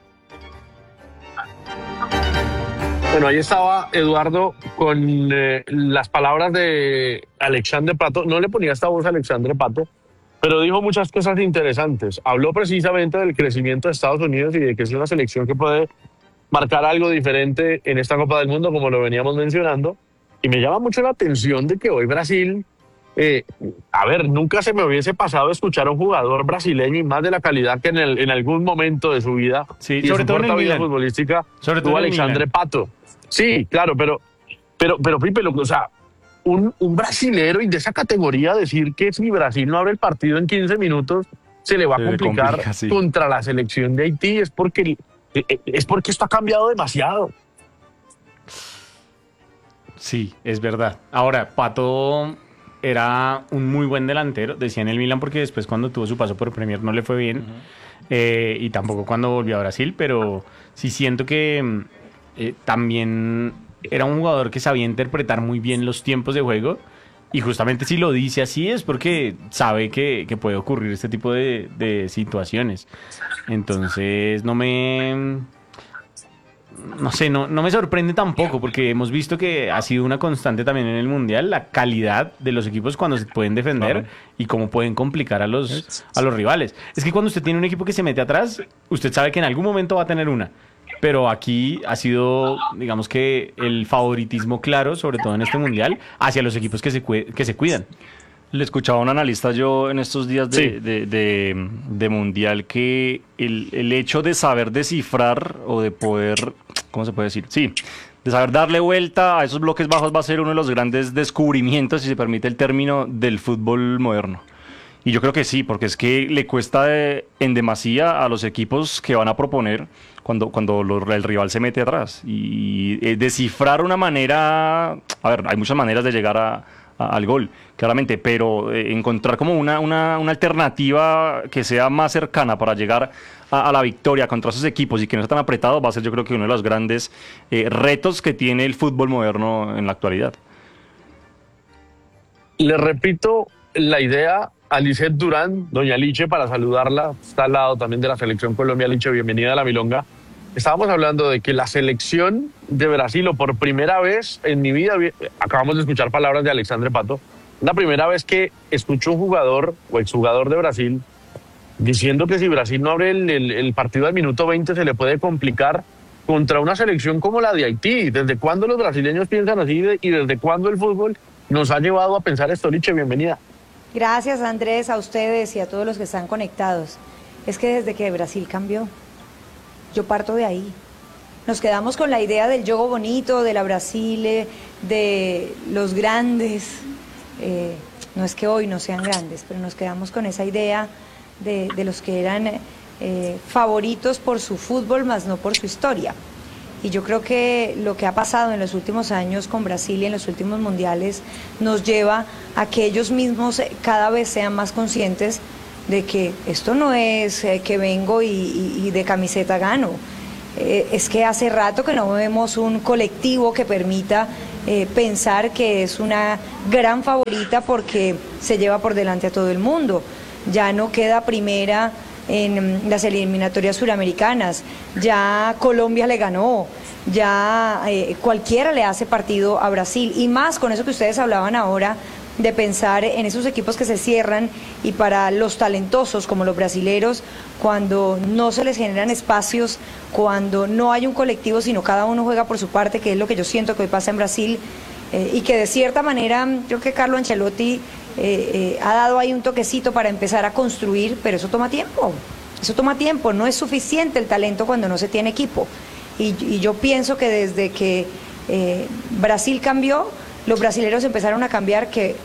Bueno, ahí estaba Eduardo con eh, las palabras de Alexandre Pato. No le ponía esta voz a Alexandre Pato, pero dijo muchas cosas interesantes. Habló precisamente del crecimiento de Estados Unidos y de que es una selección que puede marcar algo diferente en esta Copa del Mundo, como lo veníamos mencionando. Y me llama mucho la atención de que hoy Brasil, eh, a ver, nunca se me hubiese pasado escuchar a un jugador brasileño y más de la calidad que en, el, en algún momento de su vida, sí, y sobre de su todo en el vida Milan. futbolística, Sobre todo tuvo en el Alexandre Milan. Pato. Sí, claro, pero, pero, pero Pipe, lo, o sea, un, un brasilero y de esa categoría decir que si Brasil no abre el partido en quince minutos, se le va Se a le complicar complica, sí. contra la selección de Haití, es porque, es porque esto ha cambiado demasiado. Sí, es verdad. Ahora, Pato era un muy buen delantero, decía en el Milan, porque después cuando tuvo su paso por Premier no le fue bien, uh-huh. eh, y tampoco cuando volvió a Brasil, pero sí siento que eh, también era un jugador que sabía interpretar muy bien los tiempos de juego, y justamente si lo dice así es porque sabe que, que puede ocurrir este tipo de, de situaciones. Entonces no me... No sé, no, no me sorprende tampoco, porque hemos visto que ha sido una constante también en el Mundial la calidad de los equipos cuando se pueden defender, claro, y cómo pueden complicar a los, a los rivales. Es que cuando usted tiene un equipo que se mete atrás, usted sabe que en algún momento va a tener una. Pero aquí ha sido, digamos que, el favoritismo claro, sobre todo en este Mundial, hacia los equipos que se, que se cuidan. Le escuchaba a un analista yo en estos días de, sí. de, de, de Mundial que el, el hecho de saber descifrar o de poder, ¿cómo se puede decir? Sí, de saber darle vuelta a esos bloques bajos va a ser uno de los grandes descubrimientos, si se permite el término, del fútbol moderno. Y yo creo que sí, porque es que le cuesta de, en demasía a los equipos que van a proponer cuando, cuando lo, el rival se mete atrás. Y eh, descifrar una manera, a ver, hay muchas maneras de llegar a... al gol, claramente, pero eh, encontrar como una, una, una alternativa que sea más cercana para llegar a, a la victoria contra esos equipos y que no sea tan apretado va a ser, yo creo que uno de los grandes eh, retos que tiene el fútbol moderno en la actualidad. Le repito la idea a Lisette Durán, doña Liche, para saludarla, está al lado también de la selección Colombia. Liche, bienvenida a la Milonga. Estábamos hablando de que la selección de Brasil, o por primera vez en mi vida, acabamos de escuchar palabras de Alexandre Pato, la primera vez que escucho un jugador o exjugador de Brasil diciendo que si Brasil no abre el, el, el partido al minuto veinte se le puede complicar contra una selección como la de Haití. ¿Desde cuándo los brasileños piensan así de- y desde cuándo el fútbol nos ha llevado a pensar esto? Liche, bienvenida. Gracias, Andrés, a ustedes y a todos los que están conectados. Es que desde que Brasil cambió, yo parto de ahí. Nos quedamos con la idea del juego bonito, de la Brasile, de los grandes. Eh, no es que hoy no sean grandes, pero nos quedamos con esa idea de, de los que eran eh, favoritos por su fútbol, más no por su historia. Y yo creo que lo que ha pasado en los últimos años con Brasil y en los últimos mundiales nos lleva a que ellos mismos cada vez sean más conscientes de que esto no es eh, que vengo y, y- y de camiseta gano. Eh, es que hace rato que no vemos un colectivo que permita eh, pensar que es una gran favorita porque se lleva por delante a todo el mundo. Ya no queda primera en las eliminatorias suramericanas, ya Colombia le ganó, ya eh, cualquiera le hace partido a Brasil, y más con eso que ustedes hablaban ahora de pensar en esos equipos que se cierran, y para los talentosos como los brasileros, cuando no se les generan espacios, cuando no hay un colectivo sino cada uno juega por su parte, que es lo que yo siento que hoy pasa en Brasil, eh, y que de cierta manera creo que Carlo Ancelotti eh, eh, ha dado ahí un toquecito para empezar a construir, pero eso toma tiempo, eso toma tiempo, no es suficiente el talento cuando no se tiene equipo. Y, y yo pienso que desde que eh, Brasil cambió, los brasileños empezaron a cambiar, que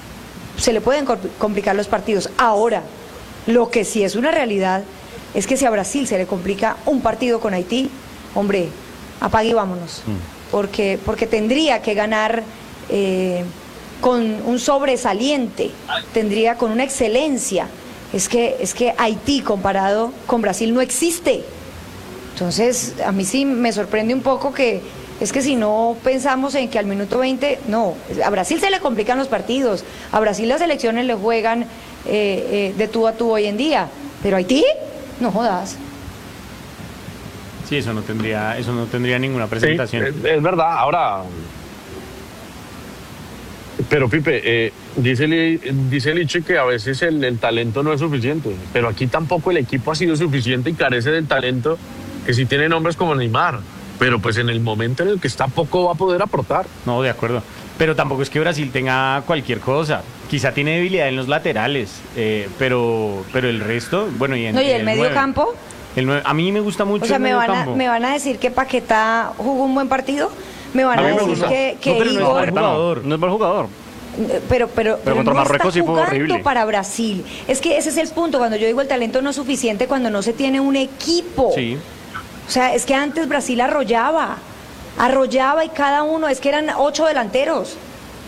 se le pueden co- complicar los partidos. Ahora, lo que sí es una realidad es que si a Brasil se le complica un partido con Haití, hombre, apague y vámonos. Porque, porque tendría que ganar eh, con un sobresaliente, tendría con una excelencia. Es que, es que Haití comparado con Brasil no existe. Entonces, a mí sí me sorprende un poco que es que si no pensamos en que al minuto veinte, no, a Brasil se le complican los partidos, a Brasil las elecciones le juegan eh, eh, de tú a tú hoy en día, pero Haití, no jodas. Sí, eso no tendría, eso no tendría ninguna Sí, presentación. es, es verdad. Ahora, pero Pipe, eh, dice, Li- dice Liche que a veces el, el talento no es suficiente, pero aquí tampoco el equipo ha sido suficiente y carece del talento que sí tiene nombres como Neymar. Pero pues en el momento en el que está, poco va a poder aportar. No, de acuerdo. Pero tampoco es que Brasil tenga cualquier cosa. Quizá tiene debilidad en los laterales, eh, pero, pero el resto, bueno, y en No, y el el medio nueve. campo, El nueve- a mí me gusta mucho o sea, el me medio van, a, campo. me van a decir que Paquetá jugó un buen partido, me van A a, mí me decir gusta. que, que No, pero no es Igor... mal jugador. No es mal jugador. Pero, pero, pero, contra no Marruecos está sí fue jugando horrible. para Brasil. Es que ese es el punto, cuando yo digo el talento no es suficiente, cuando no se tiene un equipo. Sí. O sea, es que antes Brasil arrollaba, arrollaba y cada uno, es que eran ocho delanteros.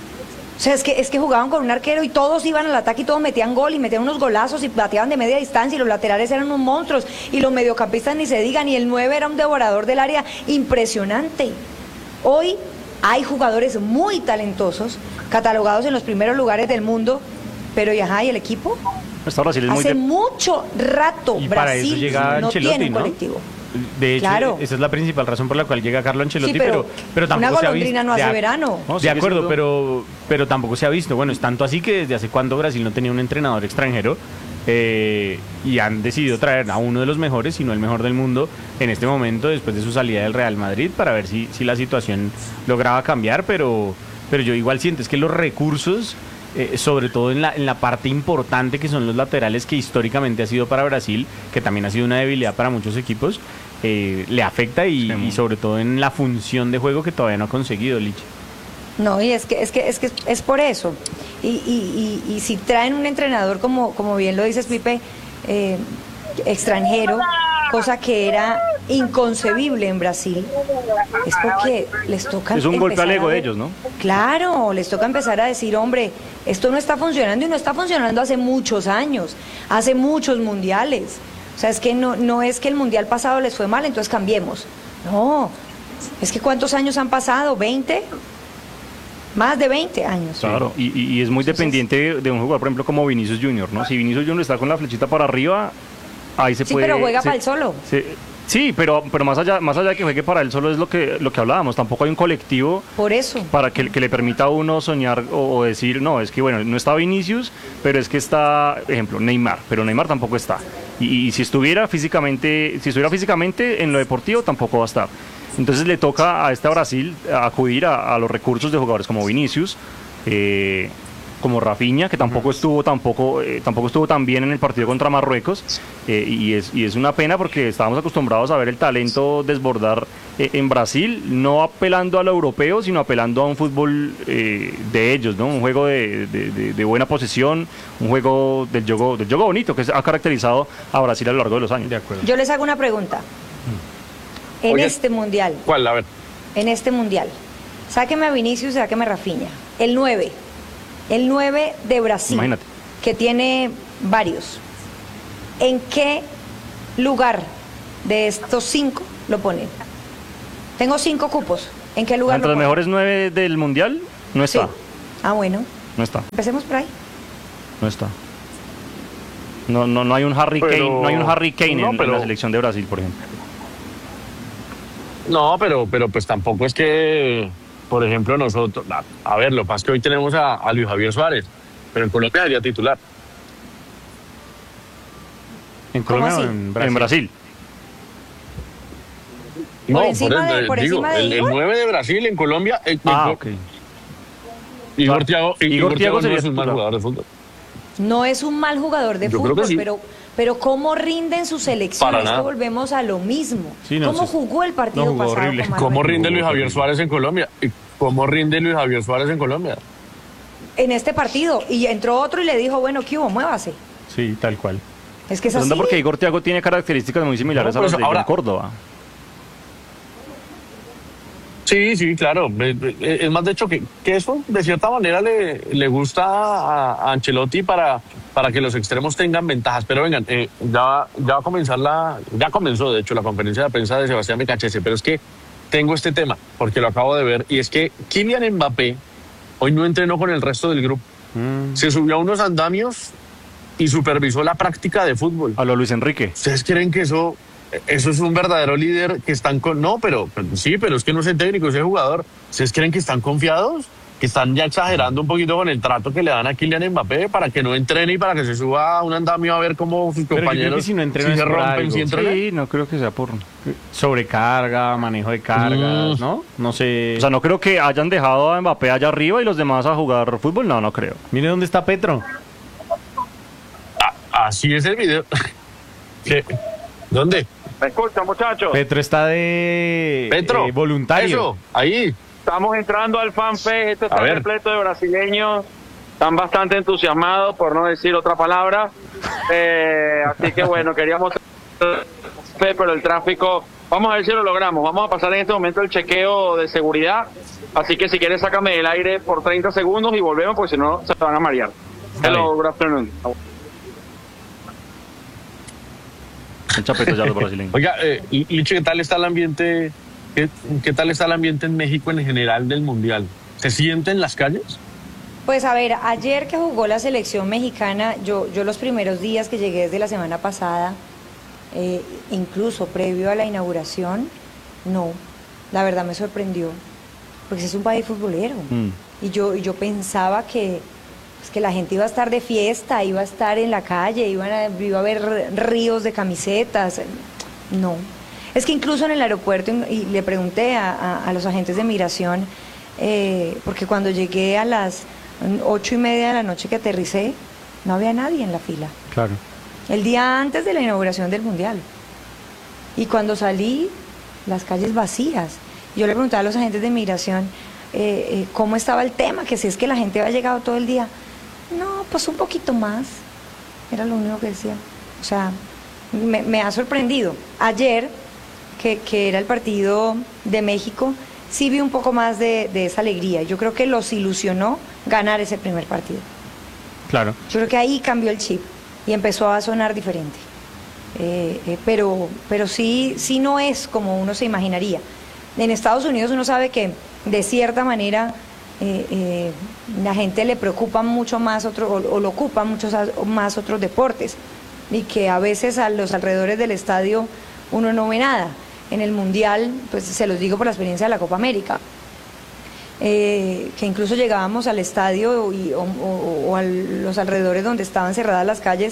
O sea, es que, es que jugaban con un arquero y todos iban al ataque y todos metían gol y metían unos golazos y bateaban de media distancia, y los laterales eran unos monstruos y los mediocampistas ni se digan, y el nueve era un devorador del área impresionante. Hoy hay jugadores muy talentosos, catalogados en los primeros lugares del mundo, pero y ajá, ¿y el equipo? Esta Brasil es muy Hace de- mucho rato Y para eso Brasil llega no Ancelotti, tiene un ¿no? colectivo. De hecho, Claro. esa es la principal razón por la cual llega Carlo Ancelotti, Sí, pero, pero pero tampoco una se ha golondrina visto. no hace de ac- verano. No, de sigue acuerdo, siendo- pero, pero tampoco se ha visto. Bueno, es tanto así que desde hace cuando Brasil no tenía un entrenador extranjero, eh, y han decidido traer a uno de los mejores, si no el mejor del mundo, en este momento, después de su salida del Real Madrid, para ver si, si la situación lograba cambiar, pero, pero yo igual siento es que los recursos, eh, sobre todo en la, en la parte importante que son los laterales, que históricamente ha sido para Brasil, que también ha sido una debilidad para muchos equipos, eh, le afecta y, Sí. y sobre todo en la función de juego que todavía no ha conseguido Lich. No, y es que es que es que es por eso. Y, y, y, y si traen un entrenador, como, como bien lo dices, Pipe, eh, extranjero, cosa que era inconcebible en Brasil, es porque les toca Es un golpe al empezar ego a de ver- ellos, ¿no? Claro, les toca empezar a decir, hombre, esto no está funcionando, y no está funcionando hace muchos años, hace muchos mundiales. O sea, es que no, no es que el mundial pasado les fue mal, entonces cambiemos. No, es que ¿cuántos años han pasado? ¿veinte? Más de veinte años. Claro, y, y- y es muy dependiente de, de un jugador, por ejemplo, como Vinicius Junior, ¿no? Si Vinicius Junior está con la flechita para arriba, ahí se Sí, puede... pero juega se- para el solo. se- sí, pero, pero más allá más allá de que juegue para él solo es lo que, lo que hablábamos. Tampoco hay un colectivo Por eso. para que, que le permita a uno soñar o, o decir, no, es que bueno, no está Vinicius, pero es que está, ejemplo, Neymar, pero Neymar tampoco está. Y, y si estuviera físicamente, si estuviera físicamente en lo deportivo, tampoco va a estar. Entonces le toca a este Brasil acudir a, a los recursos de jugadores como Vinicius, eh, como Rafinha, que tampoco estuvo tampoco eh, tampoco estuvo tan bien en el partido contra Marruecos, eh, y, es, y es una pena porque estábamos acostumbrados a ver el talento desbordar eh, en Brasil, no apelando a lo europeo, sino apelando a un fútbol eh, de ellos, ¿no? Un juego de, de, de, de buena posesión, un juego del juego, del juego bonito que ha caracterizado a Brasil a lo largo de los años. De acuerdo. Yo les hago una pregunta. En Oye, este mundial, ¿Cuál? A ver. en este mundial, sáqueme a Vinicius y sáqueme a Rafinha. El nueve, el nueve de Brasil, Imagínate. que tiene varios. ¿En qué lugar de estos cinco lo ponen? Tengo cinco cupos. ¿En qué lugar Entre lo los ponen? mejores nueve del Mundial, no está. Sí. Ah, bueno. No está. Empecemos por ahí. No está. No, no, no hay un Harry Pero- Kane, no hay un Harry Kane no, en, en pero- la selección de Brasil, por ejemplo. No, pero, pero pues tampoco es que, por ejemplo, nosotros, a, a ver, lo que pasa es que hoy tenemos a, a Luis Javier Suárez, pero en Colombia sería titular. ¿En ¿Cómo Colombia o así? en Brasil? En Brasil. ¿Por No, encima eso, de- por digo, encima de el, el Igor? nueve de Brasil en Colombia, el, Ah, el- ok. Igor Thiago, Igor Igor Thiago Thiago no sería es un mal titular. jugador de fútbol. No es un mal jugador de Yo creo fútbol, que sí. pero, pero ¿cómo rinde en su selección? Para Es que nada. volvemos a lo mismo. Sí, no, ¿Cómo sí. jugó el partido No, jugó pasado? horrible. con ¿Cómo Marruecos? rinde Luis Javier Suárez en Colombia? ¿Y ¿Cómo rinde Luis Javier Suárez en Colombia? En este partido. Y entró otro y le dijo, bueno, ¿qué hubo? Muévase. Sí, tal cual. Es que es así. Segunda porque Igor Thiago tiene características muy similares No, a las pero de ahora- John Córdoba. Sí, sí, claro. Eh, eh, Es más, de hecho, que, que eso de cierta manera le, le gusta a, a Ancelotti para, para que los extremos tengan ventajas. Pero vengan, eh, ya, ya va a comenzar la... Ya comenzó, de hecho, la conferencia de prensa de Sebastián Becachese, pero es que tengo este tema, porque lo acabo de ver, y es que Kylian Mbappé hoy no entrenó con el resto del grupo. Mm. Se subió a unos andamios y supervisó la práctica de fútbol. A lo Luis Enrique. ¿Ustedes creen que eso, eso es un verdadero líder que están con... No, pero, pero sí, pero es que no es el técnico, es el jugador. ¿Ustedes creen que están confiados? Que están ya exagerando un poquito con el trato que le dan a Kylian Mbappé para que no entrene y para que se suba a un andamio a ver cómo sus Pero yo creo compañeros que si no entrena si es se por rompen, algo. si entrenan. Sí, no creo que sea por... Sobrecarga, manejo de cargas, Mm. ¿no? No sé. O sea, no creo que hayan dejado a Mbappé allá arriba y los demás a jugar fútbol. No, no creo. Mire dónde está Petro. Ah, así es el video. ¿Qué? ¿Dónde? ¿Me escuchan, muchachos? Petro está de Petro. eh, voluntario. Eso, ahí. Estamos entrando al fanfest. Esto está A ver. repleto de brasileños. Están bastante entusiasmados, por no decir otra palabra. Eh, así que bueno, queríamos... Pero el tráfico... Vamos a ver si lo logramos. Vamos a pasar en este momento el chequeo de seguridad. Así que si quieres, sácame del aire por treinta segundos y volvemos, porque si no, se van a marear. Hello, good afternoon. El chapeto ya los brasileños. Oiga, eh, Licho, ¿qué tal está el ambiente? ¿Qué, qué tal está el ambiente en México en general del Mundial? ¿Se siente en las calles? Pues a ver, ayer que jugó la selección mexicana, yo, yo los primeros días que llegué desde la semana pasada, eh, incluso previo a la inauguración, no, la verdad me sorprendió, porque es un país futbolero. Mm. Y yo, y yo pensaba que, pues, que la gente iba a estar de fiesta, iba a estar en la calle, iban a, iba a haber ríos de camisetas. No. Es que incluso en el aeropuerto, y le pregunté a, a, a los agentes de migración, eh, porque cuando llegué a las ocho y media de la noche que aterricé, no había nadie en la fila. Claro. El día antes de la inauguración del Mundial. Y cuando salí, las calles vacías. Yo le preguntaba a los agentes de migración eh, eh, cómo estaba el tema, que si es que la gente había llegado todo el día. No, pues un poquito más. Era lo único que decía. O sea, me, me ha sorprendido. Ayer, que, que era el partido de México, sí vi un poco más de, de esa alegría. Yo creo que los ilusionó ganar ese primer partido. Claro. Yo creo que ahí cambió el chip y empezó a sonar diferente. Eh, eh, pero pero sí, sí no es como uno se imaginaría. En Estados Unidos uno sabe que de cierta manera eh, eh, la gente le preocupa mucho más otro, o, o lo ocupa mucho más otros deportes y que a veces a los alrededores del estadio uno no ve nada. En el Mundial, pues se los digo por la experiencia de la Copa América, eh, que incluso llegábamos al estadio y, o, o, o a los alrededores donde estaban cerradas las calles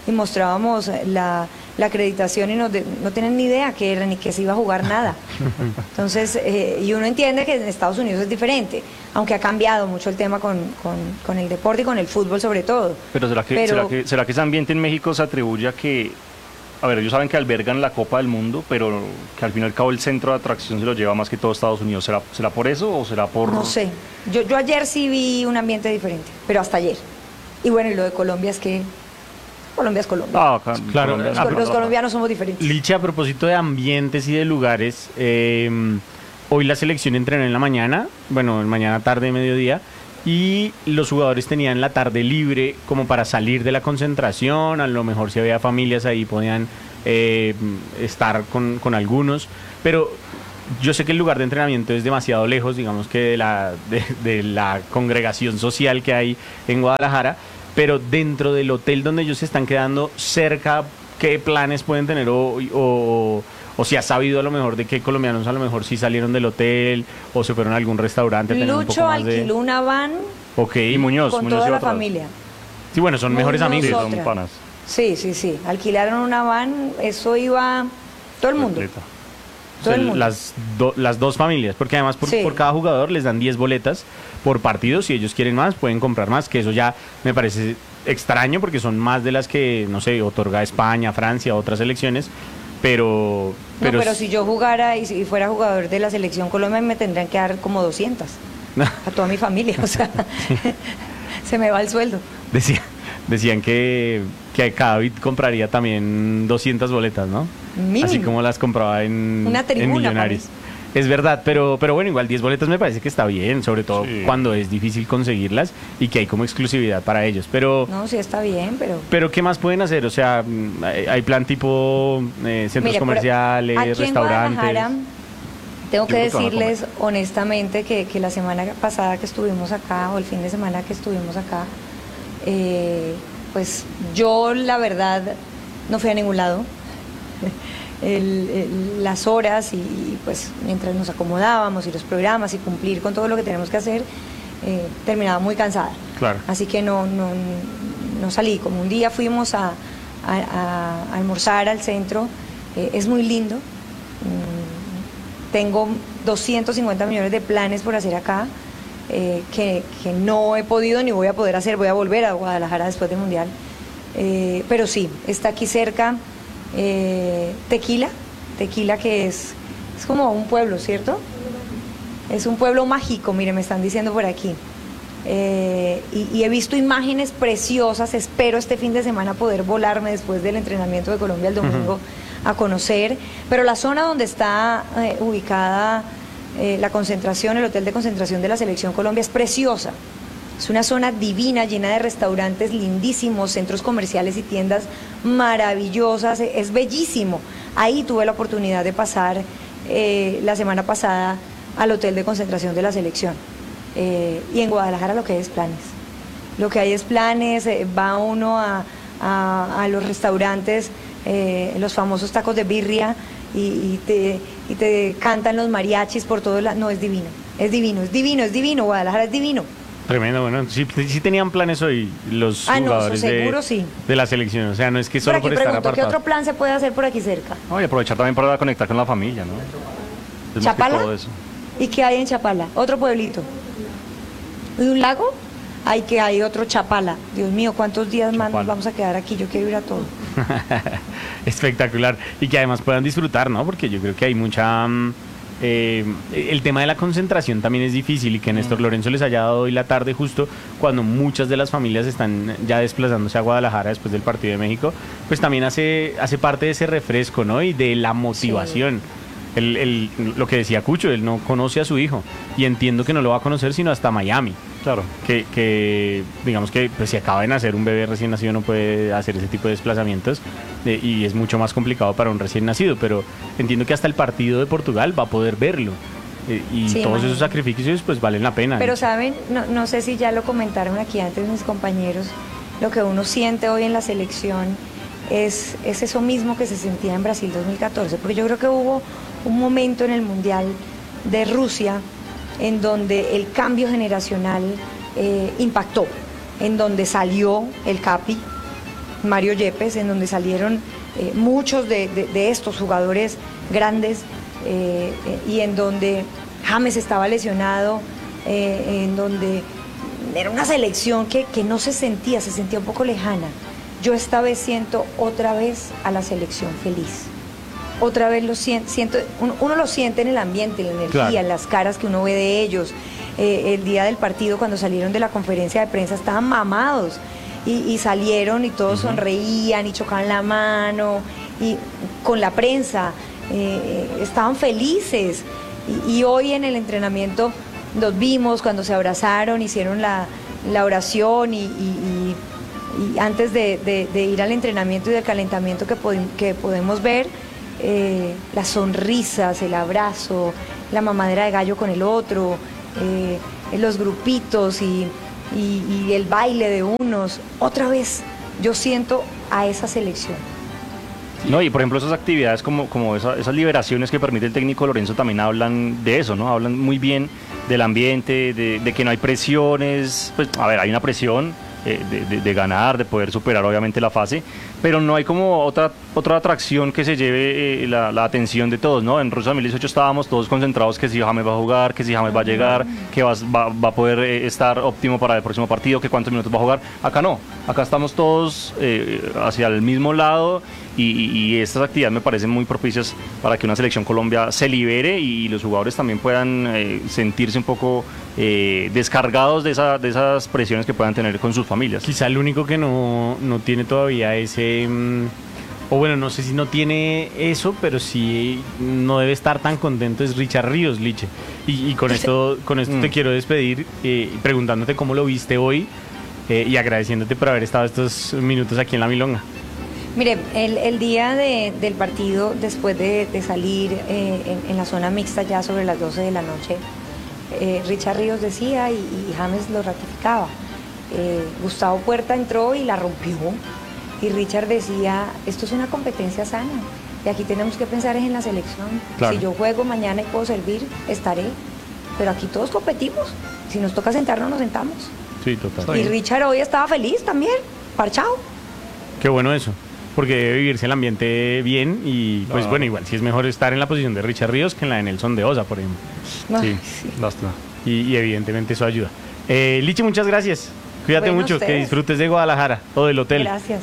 y mostrábamos la, la acreditación y nos de, no tenían ni idea qué era ni que se iba a jugar nada. Entonces, eh, y uno entiende que en Estados Unidos es diferente, aunque ha cambiado mucho el tema con, con, con el deporte y con el fútbol sobre todo. Pero ¿será que, Pero- ¿será que, será que ese ambiente en México se atribuye a que, a ver, ellos saben que albergan la Copa del Mundo, pero que al fin y al cabo el centro de atracción se lo lleva más que todo Estados Unidos? ¿Será, será por eso o será por...? No sé, yo, yo ayer sí vi un ambiente diferente, pero hasta ayer. Y bueno, y lo de Colombia es que Colombia es Colombia. Ah, ca- Claro, Colombia- los, ah, los colombianos somos diferentes. Liche, a propósito de ambientes y de lugares, eh, hoy la selección entrenó en la mañana, bueno, en mañana, tarde, mediodía, y los jugadores tenían la tarde libre como para salir de la concentración, a lo mejor si había familias ahí podían eh, estar con, con algunos, pero yo sé que el lugar de entrenamiento es demasiado lejos, digamos que de la, de, de la congregación social que hay en Guadalajara, pero dentro del hotel donde ellos se están quedando cerca, ¿qué planes pueden tener? O, o, o si has sabido a lo mejor de qué colombianos a lo mejor sí salieron del hotel o se fueron a algún restaurante. a tener un poco Lucho más de... alquiló una van Ok. Y Muñoz, con Muñoz toda iba la atrás. familia. Sí, bueno, son Muy mejores amigos. Sí, son Otra. panas. Sí, sí, sí. Alquilaron una van, eso iba todo el mundo. Completa. Todo el mundo. Las, do- las dos familias, porque además por, Sí. por cada jugador les dan diez boletas por partido. Si ellos quieren más, pueden comprar más, que eso ya me parece extraño porque son más de las que, no sé, otorga España, Francia, otras selecciones. Pero, No, pero, pero si yo jugara y si fuera jugador de la selección Colombia me tendrían que dar como doscientas a toda mi familia, o sea, se me va el sueldo. decía- decían que, que cada bit compraría también doscientas boletas, ¿no? Mínimo. Así como las compraba en, Una en tribuna, Millonarios. parece. Es verdad, pero, pero bueno, igual diez boletas me parece que está bien, sobre todo Sí. cuando es difícil conseguirlas y que hay como exclusividad para ellos. Pero, No, sí está bien, pero... pero ¿qué más pueden hacer? O sea, mm, hay, hay plan tipo eh, centros Mire, por- comerciales, aquí en restaurantes. Guadalajara, tengo que Yo creo que van a decirles honestamente que, que la semana pasada que estuvimos acá, o el fin de semana que estuvimos acá, eh, pues yo la verdad no fui a ningún lado. El- el- las horas y, y, pues mientras nos acomodábamos y los programas y cumplir con todo lo que tenemos que hacer, eh, terminaba muy cansada. Claro. Así que no, no, no salí. Como un día fuimos a, a- a almorzar al centro, eh, es muy lindo. Mm, Tengo doscientos cincuenta millones de planes por hacer acá, eh, que, que no he podido ni voy a poder hacer. Voy a volver a Guadalajara después del Mundial. Eh, pero sí, está aquí cerca eh, Tequila, Tequila que es, es como un pueblo, ¿cierto? Es un pueblo mágico, mire, me están diciendo por aquí. Eh, y, y he visto imágenes preciosas, espero este fin de semana poder volarme después del entrenamiento de Colombia el domingo a conocer, pero la zona donde está eh, ubicada eh, la concentración, el hotel de concentración de la Selección Colombia es preciosa. Es una zona divina, llena de restaurantes lindísimos, centros comerciales y tiendas maravillosas, e- es bellísimo. Ahí tuve la oportunidad de pasar eh, la semana pasada al hotel de concentración de la selección. Eh, y en Guadalajara lo que hay es planes. Lo que hay es planes, eh, va uno a, a- a los restaurantes, eh, los famosos tacos de birria, y, y te, y te cantan los mariachis por todo la... No, es divino, es divino, es divino, es divino, Guadalajara es divino. Tremendo, bueno, sí, sí tenían planes hoy los Ah, no, jugadores eso seguro de, sí. de la selección. O sea, no es que Por solo aquí por estar pregunto, ¿qué apartados. otro plan se puede hacer por aquí cerca? No, y aprovechar también para conectar con la familia, ¿no? Es más que ¿Chapala? todo eso. ¿Y qué hay en Chapala? Otro pueblito. ¿Y un lago? Hay que hay otro Chapala. Dios mío, ¿cuántos días más nos Chapala. vamos a quedar aquí? Yo quiero ir a todo. Espectacular. Y que además puedan disfrutar, ¿no? Porque yo creo que hay mucha... mm, eh, el tema de la concentración también es difícil y que Néstor Lorenzo les haya dado hoy la tarde justo cuando muchas de las familias están ya desplazándose a Guadalajara después del partido de México, pues también hace, hace parte de ese refresco, ¿no? Y de la motivación. El, el- lo que decía Cucho, él no conoce a su hijo y entiendo que no lo va a conocer sino hasta Miami. Claro. Que, que digamos que pues si acaba de nacer un bebé recién nacido no puede hacer ese tipo de desplazamientos eh, y es mucho más complicado para un recién nacido, pero entiendo que hasta el partido de Portugal va a poder verlo eh, y Sí, todos imagínate. esos sacrificios pues valen la pena. Pero saben, no, no sé si ya lo comentaron aquí antes mis compañeros, lo que uno siente hoy en la selección es, es eso mismo que se sentía en Brasil dos mil catorce, porque yo creo que hubo un momento en el Mundial de Rusia en donde el cambio generacional eh, impactó, en donde salió el Capi, Mario Yepes, en donde salieron eh, muchos de, de, de estos jugadores grandes eh, eh, y en donde James estaba lesionado, eh, en donde era una selección que, que no se sentía, se sentía un poco lejana. Yo esta vez siento otra vez a la selección feliz. Otra vez lo siento, siento uno, uno lo siente en el ambiente, en la energía, claro, en las caras que uno ve de ellos. Eh, el día del partido, cuando salieron de la conferencia de prensa, estaban mamados y, y salieron y todos uh-huh. sonreían y chocaban la mano y con la prensa, eh, estaban felices. Y, y hoy en el entrenamiento los vimos cuando se abrazaron, hicieron la, la oración y, y, y, y antes de, de, de ir al entrenamiento y del calentamiento que, pod- que podemos ver, eh, las sonrisas, el abrazo, la mamadera de gallo con el otro, eh, los grupitos y, y, y el baile de unos. Otra vez yo siento a esa selección. No, y por ejemplo esas actividades como, como esa, esas liberaciones que permite el técnico Lorenzo también hablan de eso, ¿no? Hablan muy bien del ambiente, de, de que no hay presiones. Pues a ver, hay una presión eh, de, de, de ganar, de poder superar obviamente la fase, pero no hay como otra otra atracción que se lleve eh, la, la atención de todos, ¿no? En Rusia dos mil dieciocho estábamos todos concentrados que si James va a jugar, que si James va a llegar, que va, va, va a poder eh, estar óptimo para el próximo partido, que cuántos minutos va a jugar. Acá no, acá estamos todos eh, hacia el mismo lado y, y, y estas actividades me parecen muy propicias para que una selección Colombia se libere y los jugadores también puedan eh, sentirse un poco eh, descargados de, esa, de esas presiones que puedan tener con sus familias. Quizá el único que no, no tiene todavía ese... Mmm... o bueno, no sé si no tiene eso, pero sí no debe estar tan contento es Richard Ríos, Liche. Y, y con esto, con esto mm. te quiero despedir, eh, preguntándote cómo lo viste hoy eh, y agradeciéndote por haber estado estos minutos aquí en La Milonga. Mire, el, el día de, del partido, después de, de salir eh, en, en la zona mixta ya sobre las doce de la noche, eh, Richard Ríos decía y, y James lo ratificaba. Eh, Gustavo Puerta entró y la rompió. Y Richard decía, esto es una competencia sana y aquí tenemos que pensar en la selección. Claro. Si yo juego mañana y puedo servir, estaré. Pero aquí todos competimos. Si nos toca sentarnos, nos sentamos. Sí, total. Y Richard hoy estaba feliz también, parchado. Qué bueno eso, porque debe vivirse el ambiente bien y pues claro. Bueno, igual si es mejor estar en la posición de Richard Ríos que en la de Nelson de Osa, por ejemplo. Ay, sí, sí. Basta. Y, y evidentemente eso ayuda. Eh, Liche, muchas gracias. Cuídate bueno, mucho, ustedes. Que disfrutes de Guadalajara o del hotel. Gracias.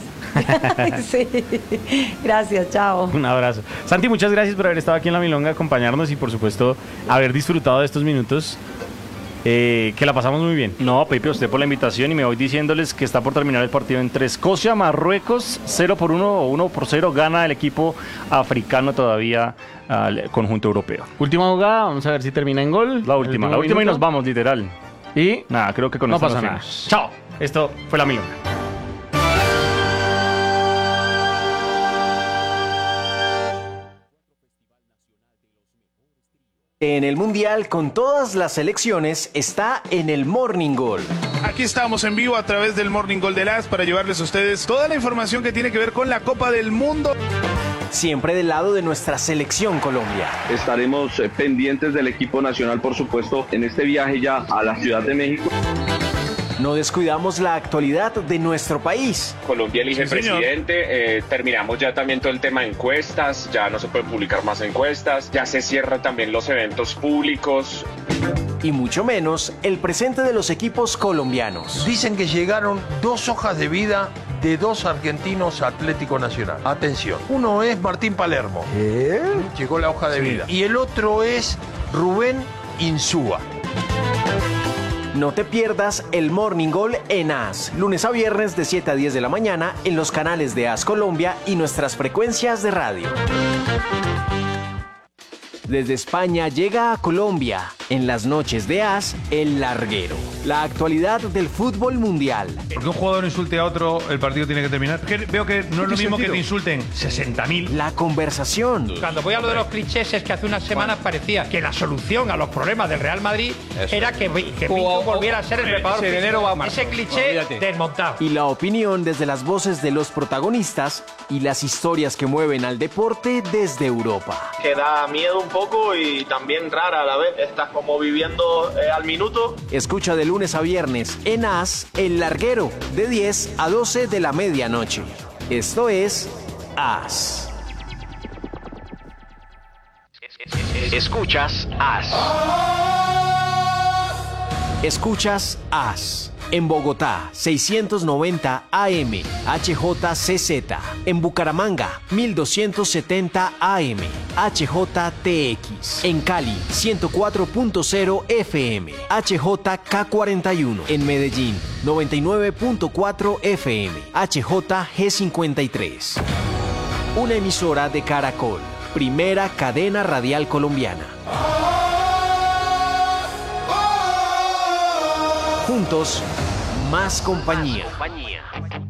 Sí, gracias, chao. Un abrazo. Santi, muchas gracias por haber estado aquí en La Milonga, acompañarnos y por supuesto haber disfrutado de estos minutos. Eh, que la pasamos muy bien. No, Pepe, usted por la invitación y me voy diciéndoles que está por terminar el partido entre Escocia, Marruecos, cero por uno o uno por cero, gana el equipo africano todavía al conjunto europeo. Última jugada, vamos a ver si termina en gol. La última, la última minuto. Y nos vamos, literal. Y nada, creo que con no esto pasa nos nada. fuimos. Chao. Esto fue La Milonga. En el Mundial, con todas las selecciones, está en el Morning Goal. Aquí estamos en vivo a través del Morning Goal de Las para llevarles a ustedes toda la información que tiene que ver con la Copa del Mundo. Siempre del lado de nuestra selección Colombia. Estaremos eh, pendientes del equipo nacional, por supuesto, en este viaje ya a la Ciudad de México. No descuidamos la actualidad de nuestro país. Colombia elige sí, presidente, eh, terminamos ya también todo el tema de encuestas, ya no se pueden publicar más encuestas, ya se cierran también los eventos públicos. Y mucho menos el presente de los equipos colombianos. Dicen que llegaron dos hojas de vida de dos argentinos a Atlético Nacional. Atención, uno es Martín Palermo. ¿Eh? Llegó la hoja de sí. vida. Y el otro es Rubén Insúa. No te pierdas el Morning Goal en AS, lunes a viernes de siete a diez de la mañana en los canales de AS Colombia y nuestras frecuencias de radio. Desde España llega a Colombia, en las noches de AS, El Larguero. La actualidad del fútbol mundial. Porque un jugador insulte a otro, el partido tiene que terminar. Que veo que no es lo mismo sentido? Que te insulten sesenta mil. La conversación. Cuando voy a lo de los clichés es que hace unas semanas bueno. parecía que la solución a los problemas del Real Madrid Eso. era que, que Pinto volviera a ser el preparador físico. Ese cliché Olvídate. desmontado. Y la opinión desde las voces de los protagonistas y las historias que mueven al deporte desde Europa. Que da miedo un poco y también rara a la vez. Estás como viviendo eh, al minuto. Escucha de lunes lunes a viernes en As, El Larguero, de diez a doce de la medianoche. Esto es As. Escuchas As. Escuchas As. En Bogotá, seiscientos noventa A M, H J C Z. En Bucaramanga, mil doscientos setenta A M, H J T X. En Cali, ciento cuatro punto cero F M, H J K cuarenta y uno. En Medellín, noventa y nueve punto cuatro F M, H J G cincuenta y tres. Una emisora de Caracol, primera cadena radial colombiana. Juntos, más compañía.